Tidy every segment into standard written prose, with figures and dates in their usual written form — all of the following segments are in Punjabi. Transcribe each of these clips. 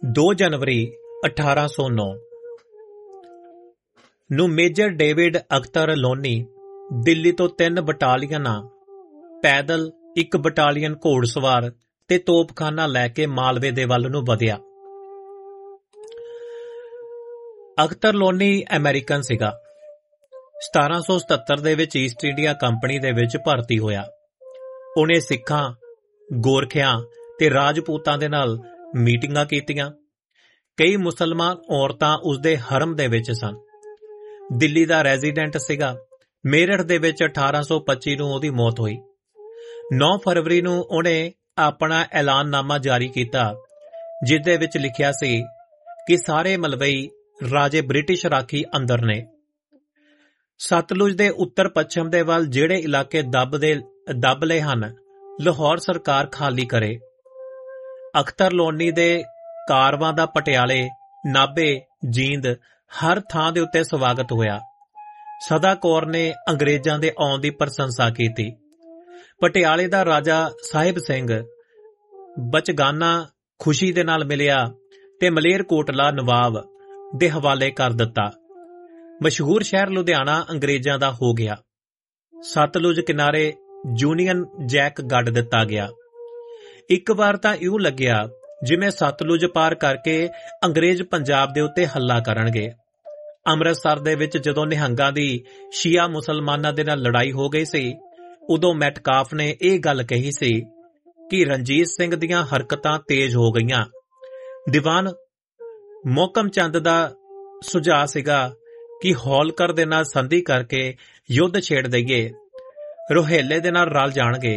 2 जनवरी 1809 ਨੂੰ ਮੇਜਰ ਡੇਵਿਡ ਅਖਤਰ ਲੋਨੀ ਦਿੱਲੀ ਤੋਂ 3 ਬਟਾਲੀਅਨਾਂ ਪੈਦਲ, 1 ਬਟਾਲੀਅਨ ਘੋੜਸਵਾਰ ਤੇ ਤੋਪਖਾਨਾ ਲੈ ਕੇ ਮਾਲਵੇ ਦੇ ਵੱਲ ਨੂੰ ਵਧਿਆ। ਅਖਤਰ ਲੋਨੀ ਅਮਰੀਕਨ ਸੀਗਾ। 1777 ਦੇ ਵਿੱਚ ਈਸਟ ਇੰਡੀਆ ਕੰਪਨੀ ਦੇ ਵਿੱਚ ਭਰਤੀ ਹੋਇਆ। ਉਹਨੇ ਸਿੱਖਾਂ, ਗੋਰਖਿਆਂ ਤੇ ਰਾਜਪੂਤਾਂ ਦੇ ਨਾਲ ਮੀਟਿੰਗਾਂ ਕੀਤੀਆਂ। ਕਈ ਮੁਸਲਮਾਨ ਔਰਤਾਂ ਉਸਦੇ ਹਰਮ ਦੇ ਵਿੱਚ ਸਨ। ਦਿੱਲੀ ਦਾ ਰੈਜ਼ੀਡੈਂਟ ਸੀਗਾ। ਮੇਰਠ ਦੇ ਵਿੱਚ 1825 ਨੂੰ ਉਹਦੀ ਮੌਤ ਹੋਈ। 9 ਫਰਵਰੀ ਨੂੰ ਉਹਨੇ ਆਪਣਾ ਐਲਾਨਨਾਮਾ ਜਾਰੀ ਕੀਤਾ, ਜਿਸ ਦੇ ਵਿੱਚ ਲਿਖਿਆ ਸੀ ਕਿ ਸਾਰੇ ਮਲਵਈ ਰਾਜੇ ਬ੍ਰਿਟਿਸ਼ ਰਾਖੀ ਅੰਦਰ ਨੇ। ਸਤਲੁਜ ਦੇ ਉੱਤਰ ਪੱਛਮ ਦੇ ਵੱਲ ਜਿਹੜੇ ਇਲਾਕੇ ਦੱਬ ਲਏ ਹਨ, ਲਾਹੌਰ ਸਰਕਾਰ ਖਾਲੀ ਕਰੇ। ਅਖਤਰ ਲੋਨੀ ਦੇ ਕਾਰਵਾਂ ਦਾ ਪਟਿਆਲੇ, ਨਾਭੇ, ਜੀਂਦ ਹਰ ਥਾਂ ਦੇ ਉੱਤੇ ਸਵਾਗਤ ਹੋਇਆ। ਸਦਾ ਕੌਰ ਨੇ ਅੰਗਰੇਜ਼ਾਂ ਦੇ ਆਉਣ ਦੀ ਪ੍ਰਸ਼ੰਸਾ ਕੀਤੀ। ਪਟਿਆਲੇ ਦਾ ਰਾਜਾ ਸਾਹਿਬ ਸਿੰਘ ਬਚਗਾਨਾ ਖੁਸ਼ੀ ਦੇ ਨਾਲ ਮਿਲਿਆ ਤੇ ਮਲੇਰਕੋਟਲਾ ਨਵਾਬ ਦੇ ਹਵਾਲੇ ਕਰ ਦਿੱਤਾ। ਮਸ਼ਹੂਰ ਸ਼ਹਿਰ ਲੁਧਿਆਣਾ ਅੰਗਰੇਜ਼ਾਂ ਦਾ ਹੋ ਗਿਆ। ਸਤਲੁਜ ਕਿਨਾਰੇ ਯੂਨੀਅਨ ਜੈਕ ਗੱਡ ਦਿੱਤਾ ਗਿਆ। ਇੱਕ ਵਾਰ ਤਾਂ ਇਉਂ ਲੱਗਿਆ ਜਿਵੇਂ ਸਤਲੁਜ ਪਾਰ ਕਰਕੇ ਅੰਗਰੇਜ਼ ਪੰਜਾਬ ਦੇ ਉੱਤੇ ਹੱਲਾ ਕਰਨਗੇ। ਅੰਮ੍ਰਿਤਸਰ ਦੇ ਵਿੱਚ ਜਦੋਂ ਨਿਹੰਗਾਂ ਦੀ ਸ਼ੀਆ ਮੁਸਲਮਾਨਾਂ ਦੇ ਨਾਲ ਲੜਾਈ ਹੋ ਗਈ ਸੀ, ਉਦੋਂ ਮੈਟਕਾਫ ਨੇ ਇਹ ਗੱਲ ਕਹੀ ਸੀ ਕਿ ਰਣਜੀਤ ਸਿੰਘ ਦੀਆਂ ਹਰਕਤਾਂ ਤੇਜ਼ ਹੋ ਗਈਆਂ। ਦੀਵਾਨ ਮੋਹਕਮ ਚੰਦ ਦਾ ਸੁਝਾਅ ਸੀਗਾ ਕਿ ਹੌਲਕਰ ਦੇ ਨਾਲ ਸੰਧੀ ਕਰਕੇ ਯੁੱਧ ਛੇੜ ਦਈਏ, ਰੋਹੇਲੇ ਦੇ ਨਾਲ ਰਲ ਜਾਣਗੇ।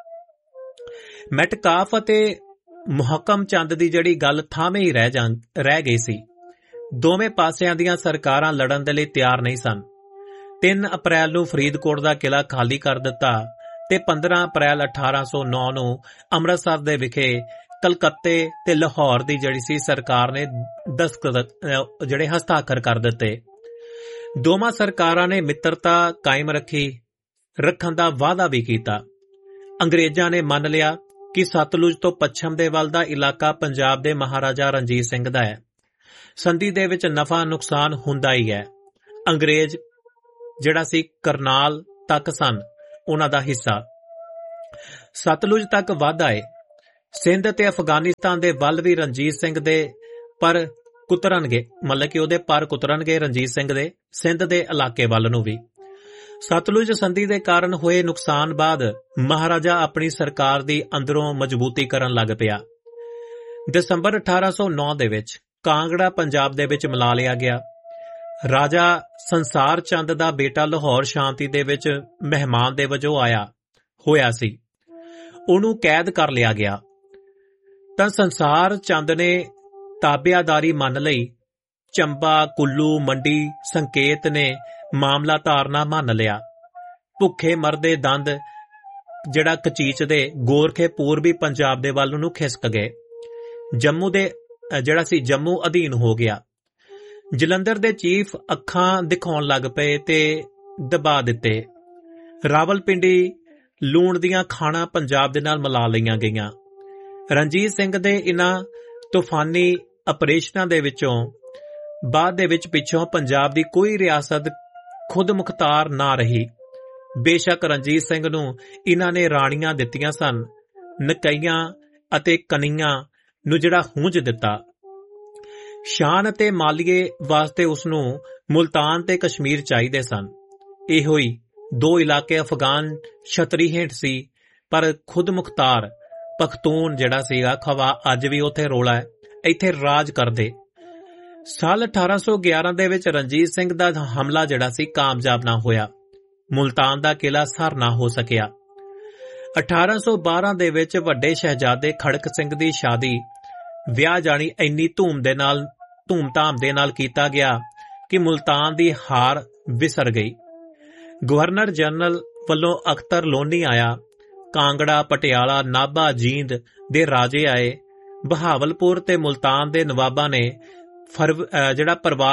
ਮੈਟਕਾਫ ਅਤੇ ਮੁਹਕਮ ਚੰਦ ਦੀ ਜਿਹੜੀ ਗੱਲ ਥਾਵੇਂ ਹੀ ਰਹਿ ਗਈ ਸੀ। ਦੋਵੇਂ ਪਾਸਿਆਂ ਦੀਆਂ ਸਰਕਾਰਾਂ ਲੜਨ ਦੇ ਲਈ ਤਿਆਰ ਨਹੀਂ ਸਨ। 3 ਅਪ੍ਰੈਲ ਨੂੰ ਫਰੀਦਕੋਟ ਦਾ ਕਿਲਾ ਖਾਲੀ ਕਰ ਦਿੱਤਾ ਤੇ 15 ਅਪ੍ਰੈਲ 1809 ਨੂੰ ਅੰਮ੍ਰਿਤਸਰ ਦੇ ਵਿਖੇ ਕਲਕੱਤੇ ਤੇ ਲਾਹੌਰ ਦੀ ਜਿਹੜੀ ਸੀ ਸਰਕਾਰ ਨੇ ਜਿਹੜੇ ਹਸਤਾਖਰ ਕਰ ਦਿੱਤੇ। ਦੋਵਾਂ ਸਰਕਾਰਾਂ ਨੇ ਮਿੱਤਰਤਾ ਕਾਇਮ ਰੱਖਣ ਦਾ ਵਾਅਦਾ ਵੀ ਕੀਤਾ। ਅੰਗਰੇਜ਼ਾਂ ਨੇ ਮੰਨ ਲਿਆ ਕਿ ਸਤਲੁਜ ਤੋਂ ਪੱਛਮ ਦੇ ਵੱਲ ਦਾ ਇਲਾਕਾ ਪੰਜਾਬ ਦੇ ਮਹਾਰਾਜਾ ਰਣਜੀਤ ਸਿੰਘ ਦਾ ਹੈ। ਸੰਧੀ ਦੇ ਵਿੱਚ ਨਫਾ ਨੁਕਸਾਨ ਹੁੰਦਾ ਹੀ ਹੈ। ਅੰਗਰੇਜ਼ ਜਿਹੜਾ ਸੀ ਕਰਨਾਲ ਤੱਕ ਸਨ ਉਹਨਾਂ ਦਾ ਹਿੱਸਾ। ਸਤਲੁਜ ਤੱਕ ਵੱਧ ਆਏ। ਸਿੰਧ ਤੇ ਅਫਗਾਨਿਸਤਾਨ ਦੇ ਵੱਲ ਵੀ ਰਣਜੀਤ ਸਿੰਘ ਦੇ ਪਰ ਕੁਤਰਨਗੇ, ਮਤਲਬ ਕਿ ਉਹਦੇ ਪਰ ਕੁਤਰਨਗੇ ਰਣਜੀਤ ਸਿੰਘ ਦੇ ਸਿੰਧ ਦੇ ਇਲਾਕੇ ਵੱਲ ਨੂੰ ਵੀ। ਸਤਲੁਜ ਸੰਧੀ ਦੇ ਕਾਰਨ ਹੋਏ ਨੁਕਸਾਨ ਬਾਅਦ ਮਹਾਰਾਜਾ ਆਪਣੀ ਸਰਕਾਰ ਦੀ ਅੰਦਰੋਂ ਮਜ਼ਬੂਤੀ ਕਰਨ ਲੱਗ ਪਿਆ। ਦਸੰਬਰ 1809 ਦੇ ਵਿੱਚ ਕਾਂਗੜਾ ਪੰਜਾਬ ਦੇ ਵਿੱਚ ਮਿਲਾ ਲਿਆ ਗਿਆ। ਰਾਜਾ ਸੰਸਾਰ ਚੰਦ ਦਾ ਬੇਟਾ ਲਾਹੌਰ ਸ਼ਾਂਤੀ ਦੇ ਵਿੱਚ ਮਹਿਮਾਨ ਦੇ ਵਜੋਂ ਆਇਆ ਹੋਇਆ ਸੀ। ਉਹਨੂੰ ਕੈਦ ਕਰ ਲਿਆ ਗਿਆ ਤਾਂ ਸੰਸਾਰ ਚੰਦ ਨੇ ਤਾਬਿਆਦਾਰੀ ਮੰਨ ਲਈ। ਚੰਬਾ, ਕੁੱਲੂ, ਮੰਡੀ, ਸੰਕੇਤ ਨੇ ਮਾਮਲਾ ਧਾਰਨਾ ਮੰਨ ਲਿਆ। ਭੁੱਖੇ ਮਰਦੇ ਦੰਦ ਜਿਹੜਾ ਕਚੀਚਦੇ ਗੋਰਖੇ ਪੂਰਬੀ ਪੰਜਾਬ ਦੇ ਵੱਲ ਨੂੰ ਖਿਸਕ ਗਏ। ਜੰਮੂ ਅਧੀਨ ਹੋ ਗਿਆ। ਜਲੰਧਰ ਦੇ ਚੀਫ ਅੱਖਾਂ ਦਿਖਾਉਣ ਲੱਗ ਪਏ ਤੇ ਦਬਾ ਦਿੱਤੇ। ਰਾਵਲਪਿੰਡੀ ਲੂਣ ਦੀਆਂ ਖਾਣਾਂ ਪੰਜਾਬ ਦੇ ਨਾਲ ਮਿਲਾ ਲਈਆਂ ਗਈਆਂ। ਰਣਜੀਤ ਸਿੰਘ ਦੇ ਇਨ੍ਹਾਂ ਤੂਫਾਨੀ ਆਪਰੇਸ਼ਨਾਂ ਦੇ ਵਿੱਚੋਂ ਬਾਅਦ ਦੇ ਵਿੱਚ ਪਿੱਛੋਂ ਪੰਜਾਬ ਦੀ ਕੋਈ ਰਿਆਸਤ ਖੁਦ ਮੁਖਤਾਰ ਨਾ ਰਹੀ। ਬੇਸ਼ੱਕ ਰਣਜੀਤ ਸਿੰਘ ਨੂੰ ਇਨ੍ਹਾਂ ਨੇ ਰਾਣੀਆਂ ਦਿੱਤੀਆਂ ਸਨ, ਨਕਈਆਂ ਅਤੇ ਕਨੀਆਂ ਨੂੰ ਜਿਹੜਾ ਹੂੰਝ ਦਿੱਤਾ। ਸ਼ਾਨ ਅਤੇ ਮਾਲੀਏ ਵਾਸਤੇ ਉਸਨੂੰ ਮੁਲਤਾਨ ਤੇ ਕਸ਼ਮੀਰ ਚਾਹੀਦੇ ਸਨ। ਇਹੋ ਹੀ 2 ਇਲਾਕੇ ਅਫਗਾਨ ਛਤਰੀ ਹੇਠ ਸੀ, ਪਰ ਖੁਦ ਮੁਖਤਾਰ ਪਖਤੂਨ ਜਿਹੜਾ ਸੀਗਾ ਖਵਾ ਅੱਜ ਵੀ ਉੱਥੇ ਰੋਲਾ ਹੈ, ਇੱਥੇ ਰਾਜ ਕਰਦੇ। ਸਾਲ 1811 ਦੇ ਵਿੱਚ ਰਣਜੀਤ ਸਿੰਘ ਦਾ ਹਮਲਾ ਜਿਹੜਾ ਸੀ ਕਾਮਯਾਬ ਨਾ ਹੋਇਆ। ਮੁਲਤਾਨ ਦਾ ਕਿਲਾ ਸਰ ਨਾ ਹੋ ਸਕਿਆ। 1812 ਦੇ ਵਿੱਚ ਵੱਡੇ ਸ਼ਹਿਜ਼ਾਦੇ ਖੜਕ ਸਿੰਘ ਦੀ ਸ਼ਾਦੀ ਵਿਆਹ ਜਾਣੀ ਇੰਨੀ ਧੂਮਧਾਮ ਦੇ ਨਾਲ ਕੀਤਾ ਗਿਆ ਕਿ ਮੁਲਤਾਨ ਦੀ ਹਾਰ ਵਿਸਰ ਗਈ। ਗਵਰਨਰ ਜਨਰਲ ਵੱਲੋਂ ਅਖਤਰ ਲੋਨੀ ਆਇਆ। ਕਾਂਗੜਾ, ਪਟਿਆਲਾ, ਨਾਭਾ, ਜੀਂਦ ਦੇ ਰਾਜੇ ਆਏ। ਬਹਾਵਲਪੁਰ ਤੇ ਮੁਲਤਾਨ ਦੇ ਨਵਾਬਾਂ ਨੇ ਜਿਹੜਾ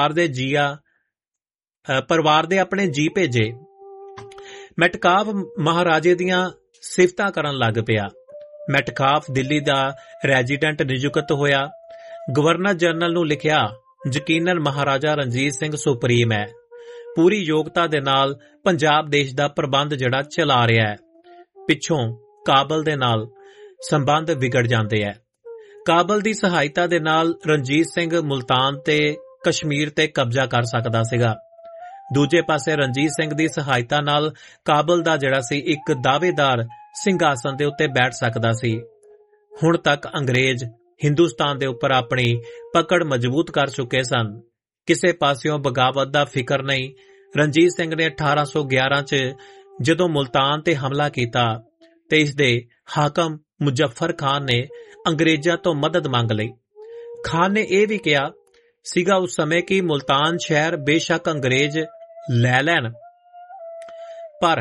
ਪਰਿਵਾਰ ਦੇ ਆਪਣੇ ਜੀ ਭੇਜੇ। ਮੈਟਕਾਫ ਮਹਾਰਾਜੇ ਦੀਆਂ ਸਿਫਤਾਂ ਕਰਨ ਲੱਗ ਪਿਆ। ਮੈਟਕਾਫ ਦਿੱਲੀ ਦਾ ਰੈਜ਼ੀਡੈਂਟ ਨਿਯੁਕਤ ਹੋਇਆ। ਗਵਰਨਰ ਜਨਰਲ ਨੂੰ ਲਿਖਿਆ, ਯਕੀਨਨ ਮਹਾਰਾਜਾ ਰਣਜੀਤ ਸਿੰਘ ਸੁਪਰੀਮ ਹੈ, ਪੂਰੀ ਯੋਗਤਾ ਦੇ ਨਾਲ ਪੰਜਾਬ ਦੇਸ਼ ਦਾ ਪ੍ਰਬੰਧ ਜਿਹੜਾ ਚਲਾ ਰਿਹਾ ਹੈ। ਪਿੱਛੋਂ ਕਾਬਲ ਦੇ ਨਾਲ ਸੰਬੰਧ ਵਿਗੜ ਜਾਂਦੇ ਹੈ। ਕਾਬਲ ਦੀ ਸਹਾਇਤਾ ਦੇ ਨਾਲ ਰਣਜੀਤ ਸਿੰਘ ਮੁਲਤਾਨ ਤੇ ਕਸ਼ਮੀਰ ਤੇ ਕਬਜ਼ਾ ਕਰ ਸਕਦਾ ਸੀਗਾ। ਦੂਜੇ ਪਾਸੇ ਰਣਜੀਤ ਸਿੰਘ ਦੀ ਸਹਾਇਤਾ ਨਾਲ ਕਾਬਲ ਦਾ ਜਿਹੜਾ ਸੀ ਇੱਕ ਦਾਅਵੇਦਾਰ ਸਿੰਘਾਸਨ ਦੇ ਉੱਤੇ ਬੈਠ ਸਕਦਾ ਸੀ। ਹੁਣ ਤੱਕ ਅੰਗਰੇਜ਼ ਹਿੰਦੁਸਤਾਨ ਦੇ ਉੱਪਰ ਆਪਣੀ ਪਕੜ ਮਜ਼ਬੂਤ ਕਰ ਚੁੱਕੇ ਸਨ। ਕਿਸੇ ਪਾਸਿਓਂ ਬਗਾਵਤ ਦਾ ਫਿਕਰ ਨਹੀਂ। ਰਣਜੀਤ ਸਿੰਘ ਨੇ 1811 'ਚ ਜਦੋਂ ਮੁਲਤਾਨ ਤੇ ਹਮਲਾ ਕੀਤਾ ਤੇ ਇਸ ਦੇ ਹਾਕਮ ਮੁਜ਼ੱਫਰ ਖਾਨ ਨੇ ਅੰਗਰੇਜ਼ਾਂ ਤੋਂ ਮਦਦ ਮੰਗ ਲਈ। ਖਾਨ ਨੇ ਇਹ ਵੀ ਕਿਹਾ ਸੀਗਾ ਉਸ ਸਮੇਂ ਕਿ ਮੁਲਤਾਨ ਸ਼ਹਿਰ ਬੇਸ਼ੱਕ ਅੰਗਰੇਜ਼ ਲੈ ਲੈਣ, ਪਰ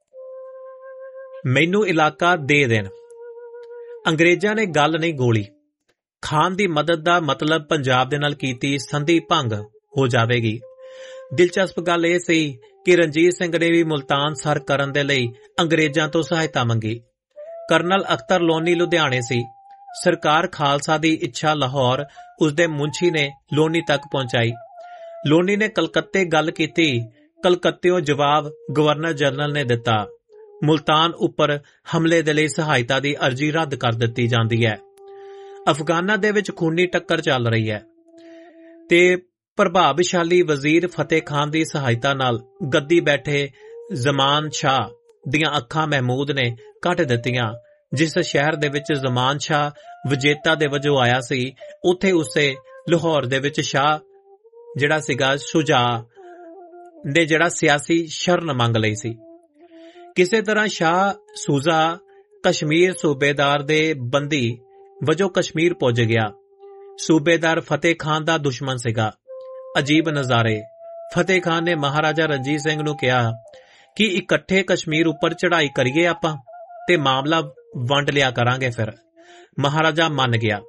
ਮੈਨੂੰ ਇਲਾਕਾ ਦੇ ਦੇਣ। ਅੰਗਰੇਜ਼ਾਂ ਨੇ ਗੱਲ ਨਹੀਂ ਗੋਲੀ। ਖਾਨ ਦੀ ਮਦਦ ਦਾ ਮਤਲਬ ਪੰਜਾਬ ਦੇ ਨਾਲ ਕੀਤੀ ਸੰਧੀ ਭੰਗ ਹੋ ਜਾਵੇਗੀ। ਦਿਲਚਸਪ ਗੱਲ ਇਹ ਸੀ ਕਿ ਰਣਜੀਤ ਸਿੰਘ ਨੇ ਵੀ ਮੁਲਤਾਨ ਸਰ ਕਰਨ ਦੇ ਲਈ ਅੰਗਰੇਜ਼ਾਂ ਤੋਂ ਸਹਾਇਤਾ ਮੰਗੀ। ਕਰਨਲ ਅਖਤਰ ਲੋਨੀ ਲੁਧਿਆਣੇ ਸੀ। ਸਰਕਾਰ ਖਾਲਸਾ ਦੀ ਇੱਛਾ ਲਾਹੌਰ ਉਸਦੇ ਮੁੰਸ਼ੀ ਨੇ ਲੋਨੀ ਤੱਕ ਪਹੁੰਚਾਈ। ਲੋਨੀ ਨੇ ਕਲਕੱਤੇ ਗੱਲ ਕੀਤੀ। ਕਲਕੱਤਿਓਂ ਜਵਾਬ ਗਵਰਨਰ ਜਨਰਲ ਨੇ ਦਿੱਤਾ। ਮੁਲਤਾਨ ਉੱਪਰ ਹਮਲੇ ਦੇ ਲਈ ਸਹਾਇਤਾ ਦੀ ਅਰਜ਼ੀ ਰੱਦ ਕਰ ਦਿੱਤੀ ਜਾਂਦੀ ਹੈ। ਅਫਗਾਨਾਂ ਦੇ ਵਿੱਚ ਖੂਨੀ ਟੱਕਰ ਚੱਲ ਰਹੀ ਹੈ ਤੇ ਪ੍ਰਭਾਵਸ਼ਾਲੀ ਵਜ਼ੀਰ ਫਤਿਹ ਖਾਨ ਦੀ ਸਹਾਇਤਾ ਨਾਲ ਗੱਦੀ ਬੈਠੇ ਜ਼ਮਾਨ ਸ਼ਾਹ ਦੀਆਂ ਅੱਖਾਂ ਮਹਿਮੂਦ ਨੇ ਕੱਟ ਦਿੱਤੀਆਂ। ਜਿਸ ਸ਼ਹਿਰ ਦੇ ਵਿੱਚ ਜ਼ਮਾਨ ਸ਼ਾਹ ਵਿਜੇਤਾ ਦੇ ਵਜੋਂ ਆਇਆ ਸੀ, ਉੱਥੇ ਉਸੇ ਲਾਹੌਰ ਦੇ ਵਿੱਚ ਸ਼ਾਹ ਜਿਹੜਾ ਸੀਗਾ ਸ਼ੁਜਾ ਨੇ ਜਿਹੜਾ ਸਿਆਸੀ ਸ਼ਰਨ ਮੰਗ ਲਈ ਸੀ। ਕਿਸੇ ਤਰ੍ਹਾਂ ਸ਼ਾਹ ਸੂਜ਼ਾ ਕਸ਼ਮੀਰ ਸੂਬੇਦਾਰ ਦੇ ਬੰਦੀ ਵਜੋਂ ਕਸ਼ਮੀਰ ਪੁੱਜ ਗਿਆ। ਸੂਬੇਦਾਰ ਫਤਿਹ ਖਾਨ ਦਾ ਦੁਸ਼ਮਣ ਸੀਗਾ। ਅਜੀਬ ਨਜ਼ਾਰੇ। ਫਤਿਹ ਖਾਨ ਨੇ ਮਹਾਰਾਜਾ ਰਣਜੀਤ ਸਿੰਘ ਨੂੰ ਕਿਹਾ ਕਿ ਇਕੱਠੇ ਕਸ਼ਮੀਰ ਉੱਪਰ ਚੜ੍ਹਾਈ ਕਰੀਏ ਆਪਾਂ ਤੇ ਮਾਮਲਾ ਵੰਡ ਲਿਆ ਕਰਾਂਗੇ। ਫਿਰ ਮਹਾਰਾਜਾ ਮੰਨ ਗਿਆ।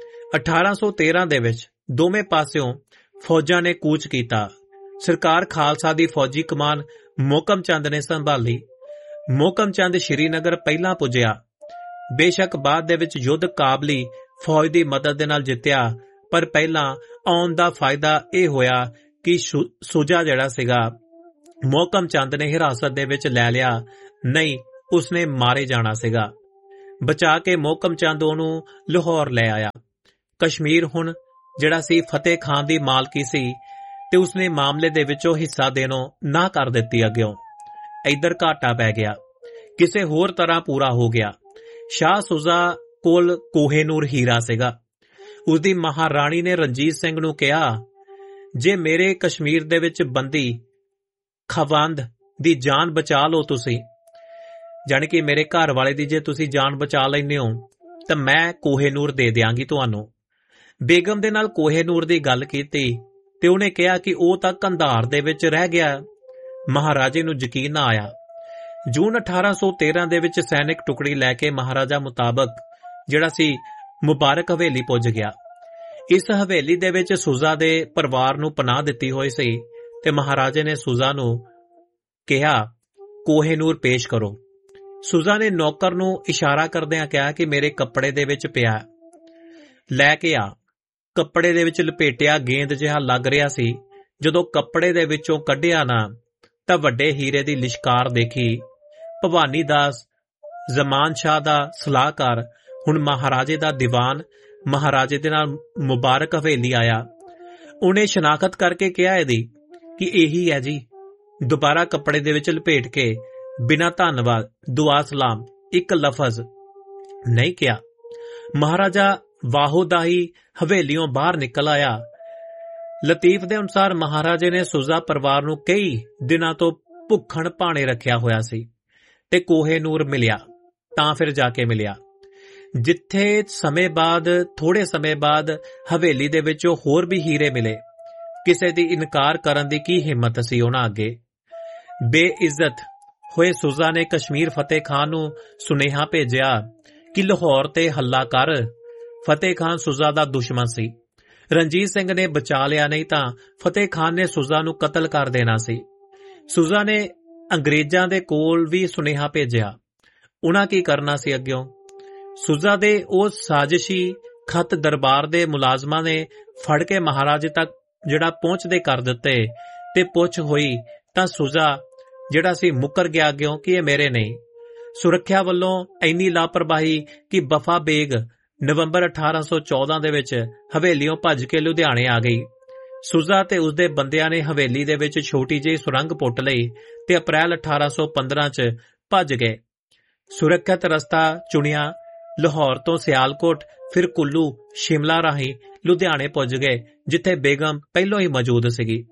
1813 ਦੇ ਵਿੱਚ ਦੋਵੇਂ ਪਾਸਿਓਂ ਫੌਜਾਂ ਨੇ ਕੂਚ ਕੀਤਾ। ਸਰਕਾਰ ਖਾਲਸਾ ਦੀ ਫੌਜੀ ਕਮਾਨ ਮੋਹਕਮ ਚੰਦ ਨੇ ਸੰਭਾਲੀ। ਮੋਹਕਮ ਚੰਦ ਸ਼੍ਰੀਨਗਰ ਪਹਿਲਾਂ ਪੁੱਜਿਆ। ਬੇਸ਼ੱਕ ਬਾਅਦ ਦੇ ਵਿੱਚ ਯੁੱਧ ਕਾਬਲੀ ਫੌਜ ਦੀ ਮਦਦ ਦੇ ਨਾਲ ਜਿੱਤਿਆ, ਪਰ ਪਹਿਲਾਂ ਆਉਣ ਦਾ ਫਾਇਦਾ ਇਹ ਹੋਇਆ ਕਿ ਸੁਜਾ ਜਿਹੜਾ ਸੀਗਾ ਮੋਹਕਮ ਚੰਦ ਨੇ ਹਿਰਾਸਤ ਦੇ ਵਿੱਚ ਲੈ ਲਿਆ, ਨਹੀਂ ਉਸਨੇ ਮਾਰੇ ਜਾਣਾ ਸੀਗਾ। ਬਚਾ ਕੇ ਮੋਹਕਮ ਚੰਦ ਉਹਨੂੰ ਲਾਹੌਰ ਲੈ ਆਇਆ। ਕਸ਼ਮੀਰ ਹੁਣ ਜਿਹੜਾ ਸੀ ਫਤਿਹ ਖਾਨ ਦੀ ਮਾਲਕੀ ਸੀ ਤੇ ਉਸਨੇ ਮਾਮਲੇ ਦੇ ਵਿੱਚੋਂ ਹਿੱਸਾ ਦੇਣੋਂ ਨਾ ਕਰ ਦਿੱਤੀ। ਅੱਗਿਓਂ ਇੱਧਰ ਘਾਟਾ ਪੈ ਗਿਆ, ਕਿਸੇ ਹੋਰ ਤਰ੍ਹਾਂ ਪੂਰਾ ਹੋ ਗਿਆ। ਸ਼ਾਹ ਸੁਜਾ ਕੋਲ ਕੋਹੇਨੂਰ ਹੀਰਾ ਸੀਗਾ। ਉਸਦੀ ਮਹਾਰਾਣੀ ਨੇ ਰਣਜੀਤ ਸਿੰਘ ਨੂੰ ਕਿਹਾ, ਜੇ ਮੇਰੇ ਕਸ਼ਮੀਰ ਦੇ ਵਿੱਚ ਬੰਦੀ ਖਵੰਦ ਦੀ ਜਾਨ ਬਚਾ ਲਓ ਤੁਸੀਂ, ਜਾਣੀ ਕਿ ਮੇਰੇ ਘਰ ਵਾਲੇ ਦੀ ਜੇ ਤੁਸੀਂ ਜਾਨ ਬਚਾ ਲੈਂਦੇ ਹੋ ਤਾਂ ਮੈਂ ਕੋਹੇਨੂਰ ਦੇ ਦਿਆਂਗੀ ਤੁਹਾਨੂੰ। ਬੇਗਮ ਦੇ ਨਾਲ ਕੋਹੇਨੂਰ ਦੀ ਗੱਲ ਕੀਤੀ ਤੇ ਉਹਨੇ ਕਿਹਾ ਕਿ ਉਹ ਤਾਂ ਕੰਧਾਰ ਦੇ ਵਿੱਚ ਰਹਿ ਗਿਆ। ਮਹਾਰਾਜੇ ਨੂੰ ਯਕੀਨ ਨਾ ਆਇਆ। ਜੂਨ 1813 ਦੇ ਵਿੱਚ ਸੈਨਿਕ ਟੁਕੜੀ ਲੈ ਕੇ ਮਹਾਰਾਜਾ ਮੁਤਾਬਕ ਜਿਹੜਾ ਸੀ ਮੁਬਾਰਕ ਹਵੇਲੀ ਪੁੱਜ ਗਿਆ। ਇਸ ਹਵੇਲੀ ਦੇ ਵਿੱਚ ਸੁਜਾ ਦੇ ਪਰਿਵਾਰ ਨੂੰ ਪਨਾਹ ਦਿੱਤੀ ਹੋਈ ਸੀ ਤੇ ਮਹਾਰਾਜੇ ਨੇ ਸੁਜਾ ਨੂੰ ਕਿਹਾ ਕੋਹੇਨੂਰ ਪੇਸ਼ ਕਰੋ। ਸੁਜਾ ਨੇ ਨੌਕਰ ਨੂੰ ਇਸ਼ਾਰਾ ਕਰਦਿਆਂ ਕਿਹਾ ਕਿ ਮੇਰੇ ਕੱਪੜੇ ਦੇ ਵਿੱਚ ਪਿਆ, ਲੈ ਕੇ ਆ। ਕੱਪੜੇ ਦੇ ਵਿੱਚ ਲਪੇਟਿਆ ਗੇਂਦ ਜਿਹਾ ਲੱਗ ਰਿਹਾ ਸੀ। ਜਦੋਂ ਕੱਪੜੇ ਦੇ ਵਿੱਚੋਂ ਕੱਢਿਆ ਨਾ ਤਾਂ ਵੱਡੇ ਹੀਰੇ ਦੀ ਲਿਸ਼ਕਾਰ ਦੇਖੀ। ਭਵਾਨੀ ਦਾਸ ਜ਼ਮਾਨ ਸ਼ਾਹ ਦਾ ਸਲਾਹਕਾਰ, ਹੁਣ ਮਹਾਰਾਜੇ ਦਾ ਦੀਵਾਨ, ਮਹਾਰਾਜੇ ਦੇ ਨਾਲ ਮੁਬਾਰਕ ਹਵੇਲੀ ਆਇਆ। ਉਹਨੇ ਸ਼ਨਾਖਤ ਕਰਕੇ ਕਿਹਾ ਇਹਦੀ ਕਿ ਇਹੀ ਹੈ ਜੀ। ਦੁਬਾਰਾ ਕੱਪੜੇ ਦੇ ਵਿੱਚ ਲਪੇਟ ਕੇ ਬਿਨਾਂ ਧੰਨਵਾਦ ਦੁਆ ਸਲਾਮ ਇੱਕ ਲਫ਼ਜ਼ ਨਹੀਂ ਕਿਹਾ। ਮਹਾਰਾਜਾ ਵਾਹੋਦਾਹੀ ਹਵੇਲੀਓਂ ਬਾਹਰ ਨਿਕਲ ਆਇਆ। ਲਤੀਫ ਦੇ ਅਨੁਸਾਰ ਮਹਾਰਾਜੇ ਨੇ ਸੁਜਾ ਪਰਿਵਾਰ ਨੂੰ ਕਈ ਦਿਨਾਂ ਤੋਂ ਭੁੱਖਣ ਭਾਣੇ ਰੱਖਿਆ ਹੋਇਆ ਸੀ ਤੇ ਕੋਹੇਨੂਰ ਮਿਲਿਆ ਤਾਂ ਫਿਰ ਜਾ ਕੇ ਮਿਲਿਆ, ਜਿੱਥੇ ਥੋੜੇ ਸਮੇਂ ਬਾਅਦ ਹਵੇਲੀ ਦੇ ਵਿੱਚੋਂ ਹੋਰ ਵੀ ਹੀਰੇ ਮਿਲੇ। ਕਿਸੇ ਦੀ ਇਨਕਾਰ ਕਰਨ ਦੀ ਕੀ ਹਿੰਮਤ ਸੀ ਉਹਨਾਂ ਅੱਗੇ। ਬੇਇੱਜ਼ਤ ਹੋਏ ਸੁਜਾ ਨੇ ਕਸ਼ਮੀਰ ਫਤਿਹ ਖਾਨ ਨੂੰ ਸੁਨੇਹਾ ਭੇਜਿਆ ਕਿ ਲਾਹੌਰ ਤੇ ਹੱਲਾ ਕਰ। ਫਤਿਹ ਖਾਨ ਸੁਜਾ ਦਾ ਦੁਸ਼ਮਣ ਸੀ। ਰਣਜੀਤ ਸਿੰਘ ਨੇ ਬਚਾ ਲਿਆ, ਨਹੀਂ ਤਾਂ ਫਤਿਹ ਖਾਨ ਨੇ ਸੁਜਾ ਨੂੰ ਕਤਲ ਕਰ ਦੇਣਾ ਸੀ। ਸੁਜਾ ਨੇ ਅੰਗਰੇਜ਼ਾਂ ਦੇ ਕੋਲ ਵੀ ਸੁਨੇਹਾ ਭੇਜਿਆ। ਉਹਨਾਂ ਕੀ ਕਰਨਾ ਸੀ ਅੱਗਿਓਂ। ਸੁਜਾ ਦੇ ਉਹ ਸਾਜ਼ਿਸ਼ੀ ਖਤ ਦਰਬਾਰ ਦੇ ਮੁਲਾਜ਼ਮਾਂ ਨੇ ਫੜ ਕੇ ਮਹਾਰਾਜੇ ਤੱਕ ਜਿਹੜਾ ਪਹੁੰਚਦੇ ਕਰ ਦਿੱਤੇ ਤੇ ਪੁੱਛ ਹੋਈ ਤਾਂ ਸੁਜਾ ਜਿਹੜਾ ਸੀ ਮੁੱਕਰ ਗਿਆ ਅੱਗਿਓਂ ਕਿ ਇਹ ਮੇਰੇ ਨਹੀਂ। ਸੁਰੱਖਿਆ ਵੱਲੋਂ ਇੰਨੀ ਲਾਪਰਵਾਹੀ ਕਿ ਬਫਾ ਬੇਗ ਨਵੰਬਰ 1814 ਦੇ ਵਿੱਚ ਹਵੇਲੀਓਂ ਭੱਜ ਕੇ ਲੁਧਿਆਣੇ ਆ ਗਈ। ਸੁਜਾ ਤੇ ਉਸਦੇ ਬੰਦਿਆਂ ਨੇ ਹਵੇਲੀ ਦੇ ਵਿੱਚ ਛੋਟੀ ਜਿਹੀ ਸੁਰੰਗ ਪੁੱਟ ਲਈ ਤੇ ਅਪ੍ਰੈਲ 1815 ਚ ਭੱਜ ਗਏ। ਸੁਰੱਖਿਅਤ ਰਸਤਾ ਚੁਣਿਆ, ਲਾਹੌਰ ਤੋਂ ਸਿਆਲਕੋਟ, ਫਿਰ ਕੁੱਲੂ, ਸ਼ਿਮਲਾ ਰਾਹੀਂ ਲੁਧਿਆਣੇ ਪੁੱਜ ਗਏ, ਜਿੱਥੇ ਬੇਗਮ ਪਹਿਲੋਂ ਹੀ ਮੌਜੂਦ ਸੀਗੀ।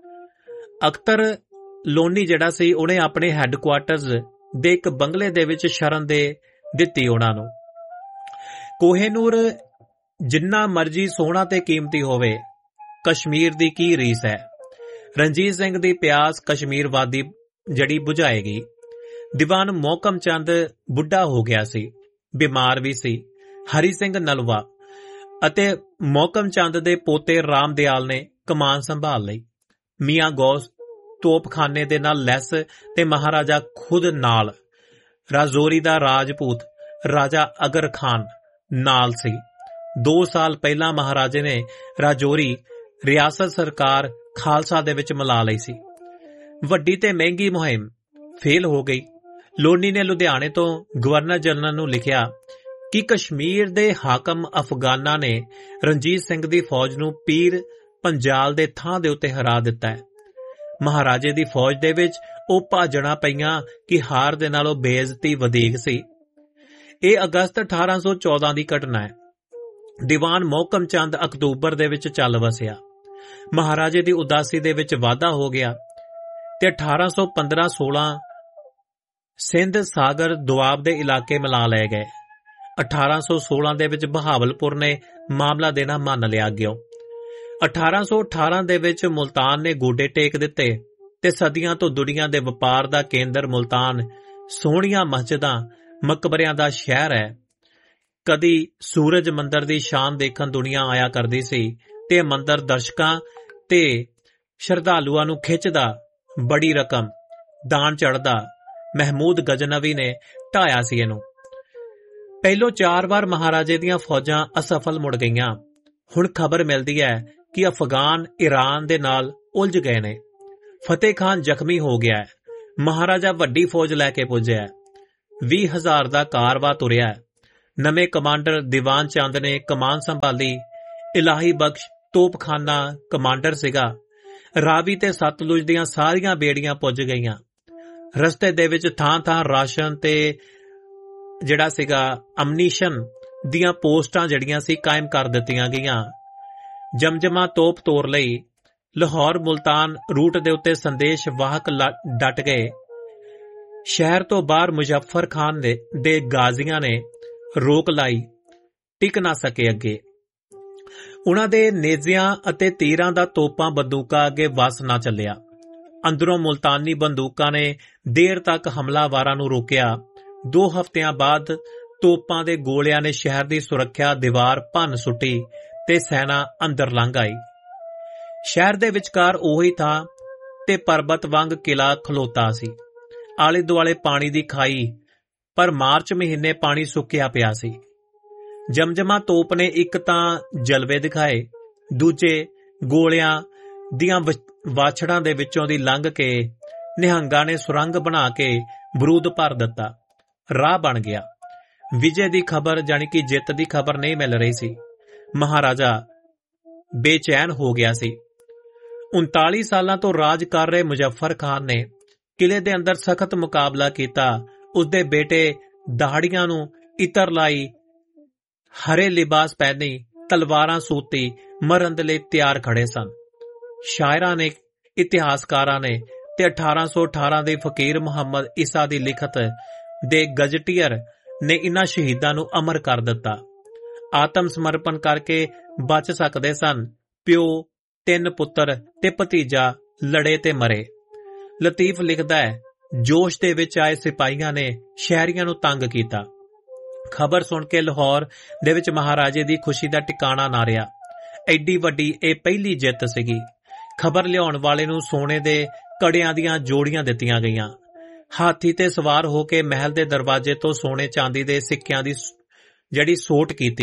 ਅਖਤਰ ਲੋਨੀ ਜਿਹੜਾ ਸੀ ਉਹਨੇ ਆਪਣੇ ਹੈੱਡਕੁਆਰਟਰਜ਼ ਦੇ ਇੱਕ ਬੰਗਲੇ ਦੇ ਵਿੱਚ ਸ਼ਰਨ ਦੇ ਦਿੱਤੀ ਉਹਨਾਂ ਨੂੰ। ਕੋਹੇਨੂਰ ਜਿੰਨਾ ਮਰਜ਼ੀ ਸੋਹਣਾ ਤੇ ਕੀਮਤੀ ਹੋਵੇ, ਕਸ਼ਮੀਰ ਦੀ ਕੀ ਰੀਸ ਹੈ। ਰਣਜੀਤ ਸਿੰਘ ਦੀ ਪਿਆਸ ਕਸ਼ਮੀਰ ਵਾਦੀ ਜੜੀ ਬੁਝਾਏਗੀ। ਦੀਵਾਨ ਮੋਹਕਮ ਚੰਦ ਬੁੱਢਾ ਹੋ ਗਿਆ ਸੀ, ਬਿਮਾਰ ਵੀ ਸੀ। ਹਰੀ ਸਿੰਘ ਨਲਵਾ ਅਤੇ ਮੋਹਕਮ ਚੰਦ ਦੇ ਪੋਤੇ ਰਾਮ ਦਿਆਲ ਨੇ ਕਮਾਨ ਸੰਭਾਲ ਲਈ। ਮੀਆਂ ਗੌਸ ਤੋਪਖਾਨੇ ਦੇ ਨਾਲ ਲੈਸ ਤੇ ਮਹਾਰਾਜਾ ਖੁਦ ਨਾਲ। ਰਾਜੌਰੀ ਦਾ ਰਾਜਪੂਤ ਰਾਜਾ ਅਗਰ ਖਾਨ ਨਾਲ ਸੀ। 2 ਸਾਲ ਪਹਿਲਾਂ ਮਹਾਰਾਜੇ ਨੇ ਰਾਜੌਰੀ ਰਿਆਸਤ ਸਰਕਾਰ ਖਾਲਸਾ ਦੇ ਵਿੱਚ ਮਿਲਾ ਲਈ ਸੀ। ਵੱਡੀ ਤੇ ਮਹਿੰਗੀ ਮੁਹਿੰਮ ਫੇਲ ਹੋ ਗਈ। ਲੋਨੀ ਨੇ ਲੁਧਿਆਣੇ ਤੋਂ ਗਵਰਨਰ ਜਨਰਲ ਨੂੰ ਲਿਖਿਆ ਕਿ ਕਸ਼ਮੀਰ ਦੇ ਹਾਕਮ ਅਫਗਾਨਾਂ ਨੇ ਰਣਜੀਤ ਸਿੰਘ ਦੀ ਫੌਜ ਨੂੰ ਪੀਰ ਪੰਜਾਲ ਦੇ ਥਾਂ ਦੇ ਉੱਤੇ ਹਰਾ ਦਿੱਤਾ ਹੈ। ਮਹਾਰਾਜੇ ਦੀ ਫੌਜ ਦੇ ਵਿੱਚ ਉਹ ਭਾਜਣਾ ਪਈਆਂ ਕਿ ਹਾਰ ਦੇ ਨਾਲੋਂ ਬੇਇੱਜ਼ਤੀ ਵਧੇਗ ਸੀ। ਇਹ ਅਗਸਤ 1814 ਦੀ ਘਟਨਾ ਹੈ। ਦੀਵਾਨ ਮੋਹਕਮ ਚੰਦ ਅਕਤੂਬਰ ਦੇ ਵਿੱਚ ਚੱਲ ਵਸਿਆ। ਮਹਾਰਾਜੇ ਦੀ ਉਦਾਸੀ ਦੇ ਵਿੱਚ ਵਾਧਾ ਹੋ ਗਿਆ ਤੇ 1815-16 ਸਿੰਧ ਸਾਗਰ ਦੁਆਬ ਦੇ ਇਲਾਕੇ ਮਿਲਾ ਲਏ ਗਏ। 1816 ਦੇ ਵਿੱਚ ਬਹਾਵਲਪੁਰ ਨੇ ਮਾਮਲਾ ਦੇਣਾ ਮੰਨ ਲਿਆ ਅੱਗਿਓਂ। 1818 ਦੇ ਵਿੱਚ ਮੁਲਤਾਨ ਨੇ ਗੋਡੇ ਟੇਕ ਦਿੱਤੇ ਤੇ ਸਦੀਆਂ ਤੋਂ ਦੁਨੀਆ ਦੇ ਵਪਾਰ ਦਾ ਕੇਂਦਰ ਮੁਲਤਾਨ ਸੋਹਣੀਆਂ ਮਸਜਿਦਾਂ ਮਕਬਰਿਆਂ ਦਾ ਸ਼ਹਿਰ ਹੈ। ਕਦੀ ਸੂਰਜ ਮੰਦਰ ਦੀ ਸ਼ਾਨ ਦੇਖਣ ਦੁਨੀਆ ਆਇਆ ਕਰਦੀ ਸੀ ਤੇ ਮੰਦਰ ਦਰਸ਼ਕਾਂ ਤੇ ਸ਼ਰਧਾਲੂਆਂ ਨੂੰ ਖਿੱਚਦਾ। ਬੜੀ ਰਕਮ ਦਾਨ ਚੜ੍ਹਦਾ। ਮਹਿਮੂਦ ਗਜਨਵੀ ਨੇ ਢਾਇਆ ਸੀ ਇਹਨੂੰ। ਪਹਿਲੋਂ 4 ਵਾਰ ਮਹਾਰਾਜੇ ਦੀਆਂ ਫੌਜਾਂ ਅਸਫਲ ਮੁੜ ਗਈਆਂ। ਹੁਣ ਖਬਰ ਮਿਲਦੀ ਹੈ ਕਿ ਅਫਗਾਨ ਈਰਾਨ ਦੇ ਨਾਲ ਉਲਝ ਗਏ ਨੇ। ਫਤਿਹ ਖਾਨ ਜ਼ਖਮੀ ਹੋ ਗਿਆ ਹੈ। ਮਹਾਰਾਜਾ ਵੱਡੀ ਫੌਜ ਲੈ ਕੇ ਪੁੱਜਿਆ। 20,000 ਦਾ ਕਾਰਵਾ ਤੁਰਿਆ। ਨਵੇਂ ਕਮਾਂਡਰ ਦੀਵਾਨ ਚੰਦ ਨੇ ਕਮਾਨ ਸੰਭਾਲੀ। ਇਲਾਹੀ ਬਖਸ਼ ਤੋਪਖਾਨਾ ਕਮਾਂਡਰ ਸੀਗਾ। ਰਾਵੀ ਤੇ ਸਤਲੁਜ ਦੀਆਂ ਸਾਰੀਆਂ ਬੇੜੀਆਂ ਪੁੱਜ ਗਈਆਂ। ਰਸਤੇ ਦੇ ਵਿੱਚ ਥਾਂ-ਥਾਂ ਰਾਸ਼ਨ ਤੇ ਜਿਹੜਾ ਸੀਗਾ ਅਮਨੀਸ਼ਨ ਦੀਆਂ ਪੋਸਟਾਂ ਜਿਹੜੀਆਂ ਸੀ ਕਾਇਮ ਕਰ ਦਿੱਤੀਆਂ ਗਈਆਂ। ਜਮਜਮਾ ਤੋਪ ਤੋਰ ਲਈ। ਲਾਹੌਰ ਮੁਲਤਾਨ ਰੂਟ ਦੇ ਉੱਤੇ ਸੰਦੇਸ਼ ਵਾਹਕ ਡਟ ਗਏ। ਸ਼ਹਿਰ ਤੋਂ ਬਾਹਰ ਮੁਜ਼ੱਫਰ ਖਾਨ ਦੇ ਗਾਜ਼ੀਆਂ ਨੇ ਰੋਕ ਲਾਈ, ਟਿਕ ਨਾ ਸਕੇ ਅੱਗੇ। ਉਹਨਾਂ ਦੇ ਨੇਜ਼ਿਆਂ ਅਤੇ ਤੀਰਾਂ ਦਾ ਤੋਪਾਂ ਬੰਦੂਕਾਂ ਅੱਗੇ ਵਸ ਨਾ ਚੱਲਿਆ। ਅੰਦਰੋਂ ਮੁਲਤਾਨੀ ਬੰਦੂਕਾਂ ਨੇ ਦੇਰ ਤੱਕ ਹਮਲਾਵਾਰਾਂ ਨੂੰ ਰੋਕਿਆ। 2 ਹਫ਼ਤਿਆਂ ਬਾਅਦ ਤੋਪਾਂ ਦੇ ਗੋਲਿਆਂ ਨੇ ਸ਼ਹਿਰ ਦੀ ਸੁਰੱਖਿਆ ਦੀਵਾਰ ਭੰਨ ਸੁੱਟੀ ਤੇ ਸੈਨਾ ਅੰਦਰ ਲੰਘ ਆਈ। ਸ਼ਹਿਰ ਦੇ ਵਿਚਕਾਰ ਉਹੀ ਥਾਂ ਤੇ ਪਰਬਤ ਵਾਂਗ ਕਿਲਾ ਖਲੋਤਾ ਸੀ। ਆਲੇ ਦੁਆਲੇ ਪਾਣੀ ਦੀ ਖਾਈ, ਪਰ ਮਾਰਚ ਮਹੀਨੇ ਪਾਣੀ ਸੁੱਕਿਆ ਪਿਆ ਸੀ। ਜਮਜਮਾ ਤੋਪ ਨੇ ਇੱਕ ਤਾਂ ਜਲਵੇ ਦਿਖਾਏ, ਦੂਜੇ ਗੋਲਿਆਂ ਦੀਆਂ ਵਾਛੜਾਂ ਦੇ ਵਿੱਚੋਂ ਦੀ ਲੰਘ ਕੇ ਨਿਹੰਗਾਂ ਨੇ ਸੁਰੰਗ ਬਣਾ ਕੇ ਬਰੂਦ ਭਰ ਦਿੱਤਾ। ਰਾਹ ਬਣ ਗਿਆ। ਵਿਜੇ ਦੀ ਖਬਰ ਜਾਣੀ ਕਿ ਜਿੱਤ ਦੀ ਖਬਰ ਨਹੀਂ ਮਿਲ ਰਹੀ ਸੀ। ਮਹਾਰਾਜਾ ਬੇਚੈਨ ਹੋ ਗਿਆ ਸੀ। 39 ਸਾਲਾਂ ਤੋਂ ਰਾਜ ਕਰ ਰਹੇ ਮੁਜ਼ੱਫਰ ਖਾਨ ਨੇ ਕਿਲੇ ਦੇ ਅੰਦਰ ਸਖਤ ਮੁਕਾਬਲਾ ਕੀਤਾ। ਉਸਦੇ ਬੇਟੇ ਦਹਾੜੀਆਂ ਨੂੰ ਇਤਰ ਲਾਈ, ਹਰੇ ਲਿਬਾਸ ਪਹਿਨੀ, ਤਲਵਾਰਾਂ ਸੂਤੀ, ਮਰਨ ਦੇ ਲਈ ਤਿਆਰ ਖੜੇ ਸਨ। ਸ਼ਾਇਰਾਂ ਨੇ, ਇਤਿਹਾਸਕਾਰਾਂ ਨੇ ਤੇ 1818 ਦੇ ਫਕੀਰ ਮੁਹੰਮਦ ਈਸਾ ਦੀ ਲਿਖਤ ਦੇ ਗਜ਼ਟੀਅਰ ਨੇ ਇਨ੍ਹਾਂ ਸ਼ਹੀਦਾਂ ਨੂੰ ਅਮਰ ਕਰ ਦਿੱਤਾ। ਆਤਮ ਸਮਰਪਣ ਕਰਕੇ ਬਚ ਸਕਦੇ ਸਨ। ਪਿਓ, 3 ਪੁੱਤਰ ਤੇ ਭਤੀਜਾ ਲੜੇ ਤੇ ਮਰੇ। ਲਤੀਫ ਲਿਖਦਾ ਹੈ, ਜੋਸ਼ ਦੇ ਵਿੱਚ ਆਏ ਸਿਪਾਹੀਆਂ ਨੇ ਸ਼ਹਿਰੀਆਂ ਨੂੰ ਤੰਗ ਕੀਤਾ। ਖਬਰ ਸੁਣ ਕੇ ਲਾਹੌਰ ਦੇ ਵਿੱਚ ਮਹਾਰਾਜੇ ਦੀ ਖੁਸ਼ੀ ਦਾ ਟਿਕਾਣਾ ਨਾ ਰਿਹਾ। ਐਡੀ ਵੱਡੀ ਇਹ ਪਹਿਲੀ ਜਿੱਤ ਸੀਗੀ। ਖਬਰ ਲਿਆਉਣ ਵਾਲੇ ਨੂੰ ਸੋਨੇ ਦੇ ਕੜਿਆਂ ਦੀਆਂ ਜੋੜੀਆਂ ਦਿੱਤੀਆਂ ਗਈਆਂ। ਹਾਥੀ ਤੇ ਸਵਾਰ ਹੋ ਕੇ ਮਹਿਲ ਦੇ ਦਰਵਾਜ਼ੇ ਤੋਂ ਸੋਨੇ ਚਾਂਦੀ ਦੇ ਸਿੱਕਿਆਂ ਦੀ ਜਿਹੜੀ ਸੋਟ ਕੀਤੀ।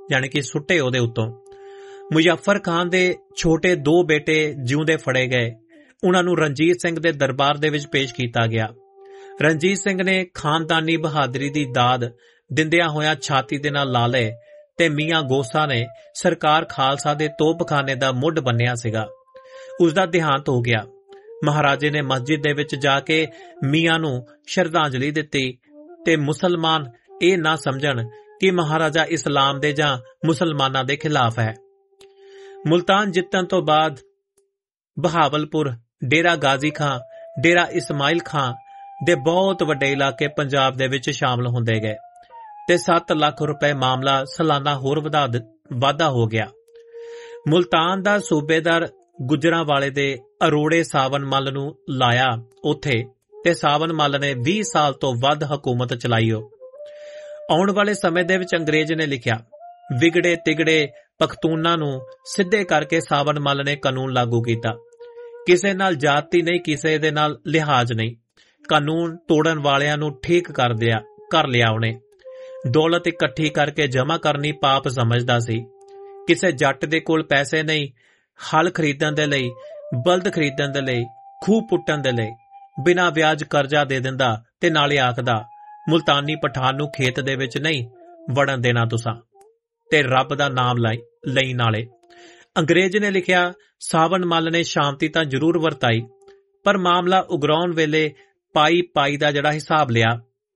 ਯਾਨੀ ਕਿ ਸੁੱਟੇ ਉਹਦੇ ਉੱਤੋਂ। ਮੁਜ਼ੱਫਰ ਖਾਨ ਦੇ ਛੋਟੇ 2 ਬੇਟੇ ਜਿਉਂਦੇ ਫੜੇ ਗਏ। ਉਹਨਾਂ ਨੂੰ ਰਣਜੀਤ ਸਿੰਘ ਦੇ ਦਰਬਾਰ ਦੇ ਵਿੱਚ ਪੇਸ਼ ਕੀਤਾ ਗਿਆ। ਰਣਜੀਤ ਸਿੰਘ ਨੇ ਖਾਨਦਾਨੀ ਬਹਾਦਰੀ ਦੀ ਦਾਦ ਦਿੰਦਿਆਂ ਹੋਇਆਂ ਛਾਤੀ ਦੇ ਨਾਲ ਲਾ ਲਏ ਤੇ ਮੀਆਂ ਗੋਸਾ ਨੇ ਸਰਕਾਰ ਖਾਲਸਾ ਦੇ ਤੋਪਖਾਨੇ ਦਾ ਮੁੱਢ ਬੰਨਿਆ ਸੀਗਾ। ਉਸ ਦਾ ਦੇਹਾਂਤ ਹੋ ਗਿਆ। ਮਹਾਰਾਜੇ ਨੇ ਮਸਜਿਦ ਦੇ ਵਿੱਚ ਜਾ ਕੇ ਮੀਆਂ ਨੂੰ ਸ਼ਰਧਾਂਜਲੀ ਦਿੱਤੀ ਤੇ ਮੁਸਲਮਾਨ ਇਹ ਨਾ ਸਮਝਣ ਕਿ ਮਹਾਰਾਜਾ ਇਸਲਾਮ ਦੇ ਜਾਂ ਮੁਸਲਮਾਨਾਂ ਦੇ ਖਿਲਾਫ ਹੈ। ਮੁਲਤਾਨ ਜਿੱਤਣ ਤੋਂ ਬਾਅਦ ਬਹਾਵਲਪੁਰ, ਡੇਰਾ ਗਾਜ਼ੀ ਖਾਂ, ਡੇਰਾ ਇਸਮਾਇਲ ਖਾਂ ਦੇ ਬਹੁਤ ਵੱਡੇ ਇਲਾਕੇ ਪੰਜਾਬ ਦੇ ਵਿੱਚ ਸ਼ਾਮਲ ਹੁੰਦੇ ਗਏ ਤੇ 7 ਲੱਖ ਰੁਪਏ ਮਾਮਲਾ ਸਾਲਾਨਾ ਹੋਰ ਵਾਧਾ ਹੋ ਗਿਆ। ਮੁਲਤਾਨ ਦਾ ਸੂਬੇਦਾਰ ਗੁਜਰਾਂਵਾਲੇ ਦੇ ਅਰੋੜੇ ਸਾਵਨ ਮੱਲ ਨੂੰ ਲਾਇਆ ਉੱਥੇ ਤੇ ਸਾਵਨ ਮੱਲ ਨੇ 20 ਸਾਲ ਤੋਂ ਵੱਧ ਹਕੂਮਤ ਚਲਾਈ। ਆਉਣ ਵਾਲੇ ਸਮੇਂ ਦੇ ਵਿੱਚ ਅੰਗਰੇਜ਼ ਨੇ ਲਿਖਿਆ, ਵਿਗੜੇ ਤਿਗੜੇ ਪਖਤੂਨਾਂ ਨੂੰ ਸਿੱਧੇ ਕਰਕੇ ਸਾਵਨ ਮੱਲ ਨੇ ਕਾਨੂੰਨ ਲਾਗੂ ਕੀਤਾ। ਕਿਸੇ ਨਾਲ ਜਾਤੀ ਨਹੀਂ, ਕਿਸੇ ਦੇ ਨਾਲ ਲਿਹਾਜ਼ ਨਹੀਂ। ਕਾਨੂੰਨ ਤੋੜਨ ਵਾਲਿਆਂ ਨੂੰ ਠੀਕ ਕਰ ਲਿਆ ਉਹਨੇ। ਦੌਲਤ ਇਕੱਠੀ ਕਰਕੇ ਜਮ੍ਹਾਂ ਕਰਨੀ ਪਾਪ ਸਮਝਦਾ ਸੀ। ਕਿਸੇ ਜੱਟ ਦੇ ਕੋਲ ਪੈਸੇ ਨਹੀਂ, ਹਲ ਖਰੀਦਣ ਦੇ ਲਈ, ਬਲਦ ਖਰੀਦਣ ਦੇ ਲਈ, ਖੂਹ ਪੁੱਟਣ ਦੇ ਲਈ ਬਿਨਾਂ ਵਿਆਜ ਕਰਜ਼ਾ ਦੇ ਦਿੰਦਾ ਤੇ ਨਾਲੇ ਆਖਦਾ, ਮੁਲਤਾਨੀ ਪਠਾਨ ਨੂੰ ਖੇਤ ਦੇ ਵਿੱਚ ਨਹੀਂ ਵੜਨ ਦੇਣਾ ਤੁਸਾਂ, ਤੇ ਰੱਬ ਦਾ ਨਾਮ ਲਈ ਨਾਲੇ। ਅੰਗਰੇਜ਼ ਨੇ ਲਿਖਿਆ, ਸਾਵਨ ਮੱਲ ਨੇ ਸ਼ਾਂਤੀ ਤਾਂ ਜ਼ਰੂਰ ਵਰਤਾਈ, ਪਰ ਮਾਮਲਾ ਉਗਰਾਉਣ ਵੇਲੇ ਪਾਈ ਦਾ ਜਿਹੜਾ ਹਿਸਾਬ ਲਿਆ।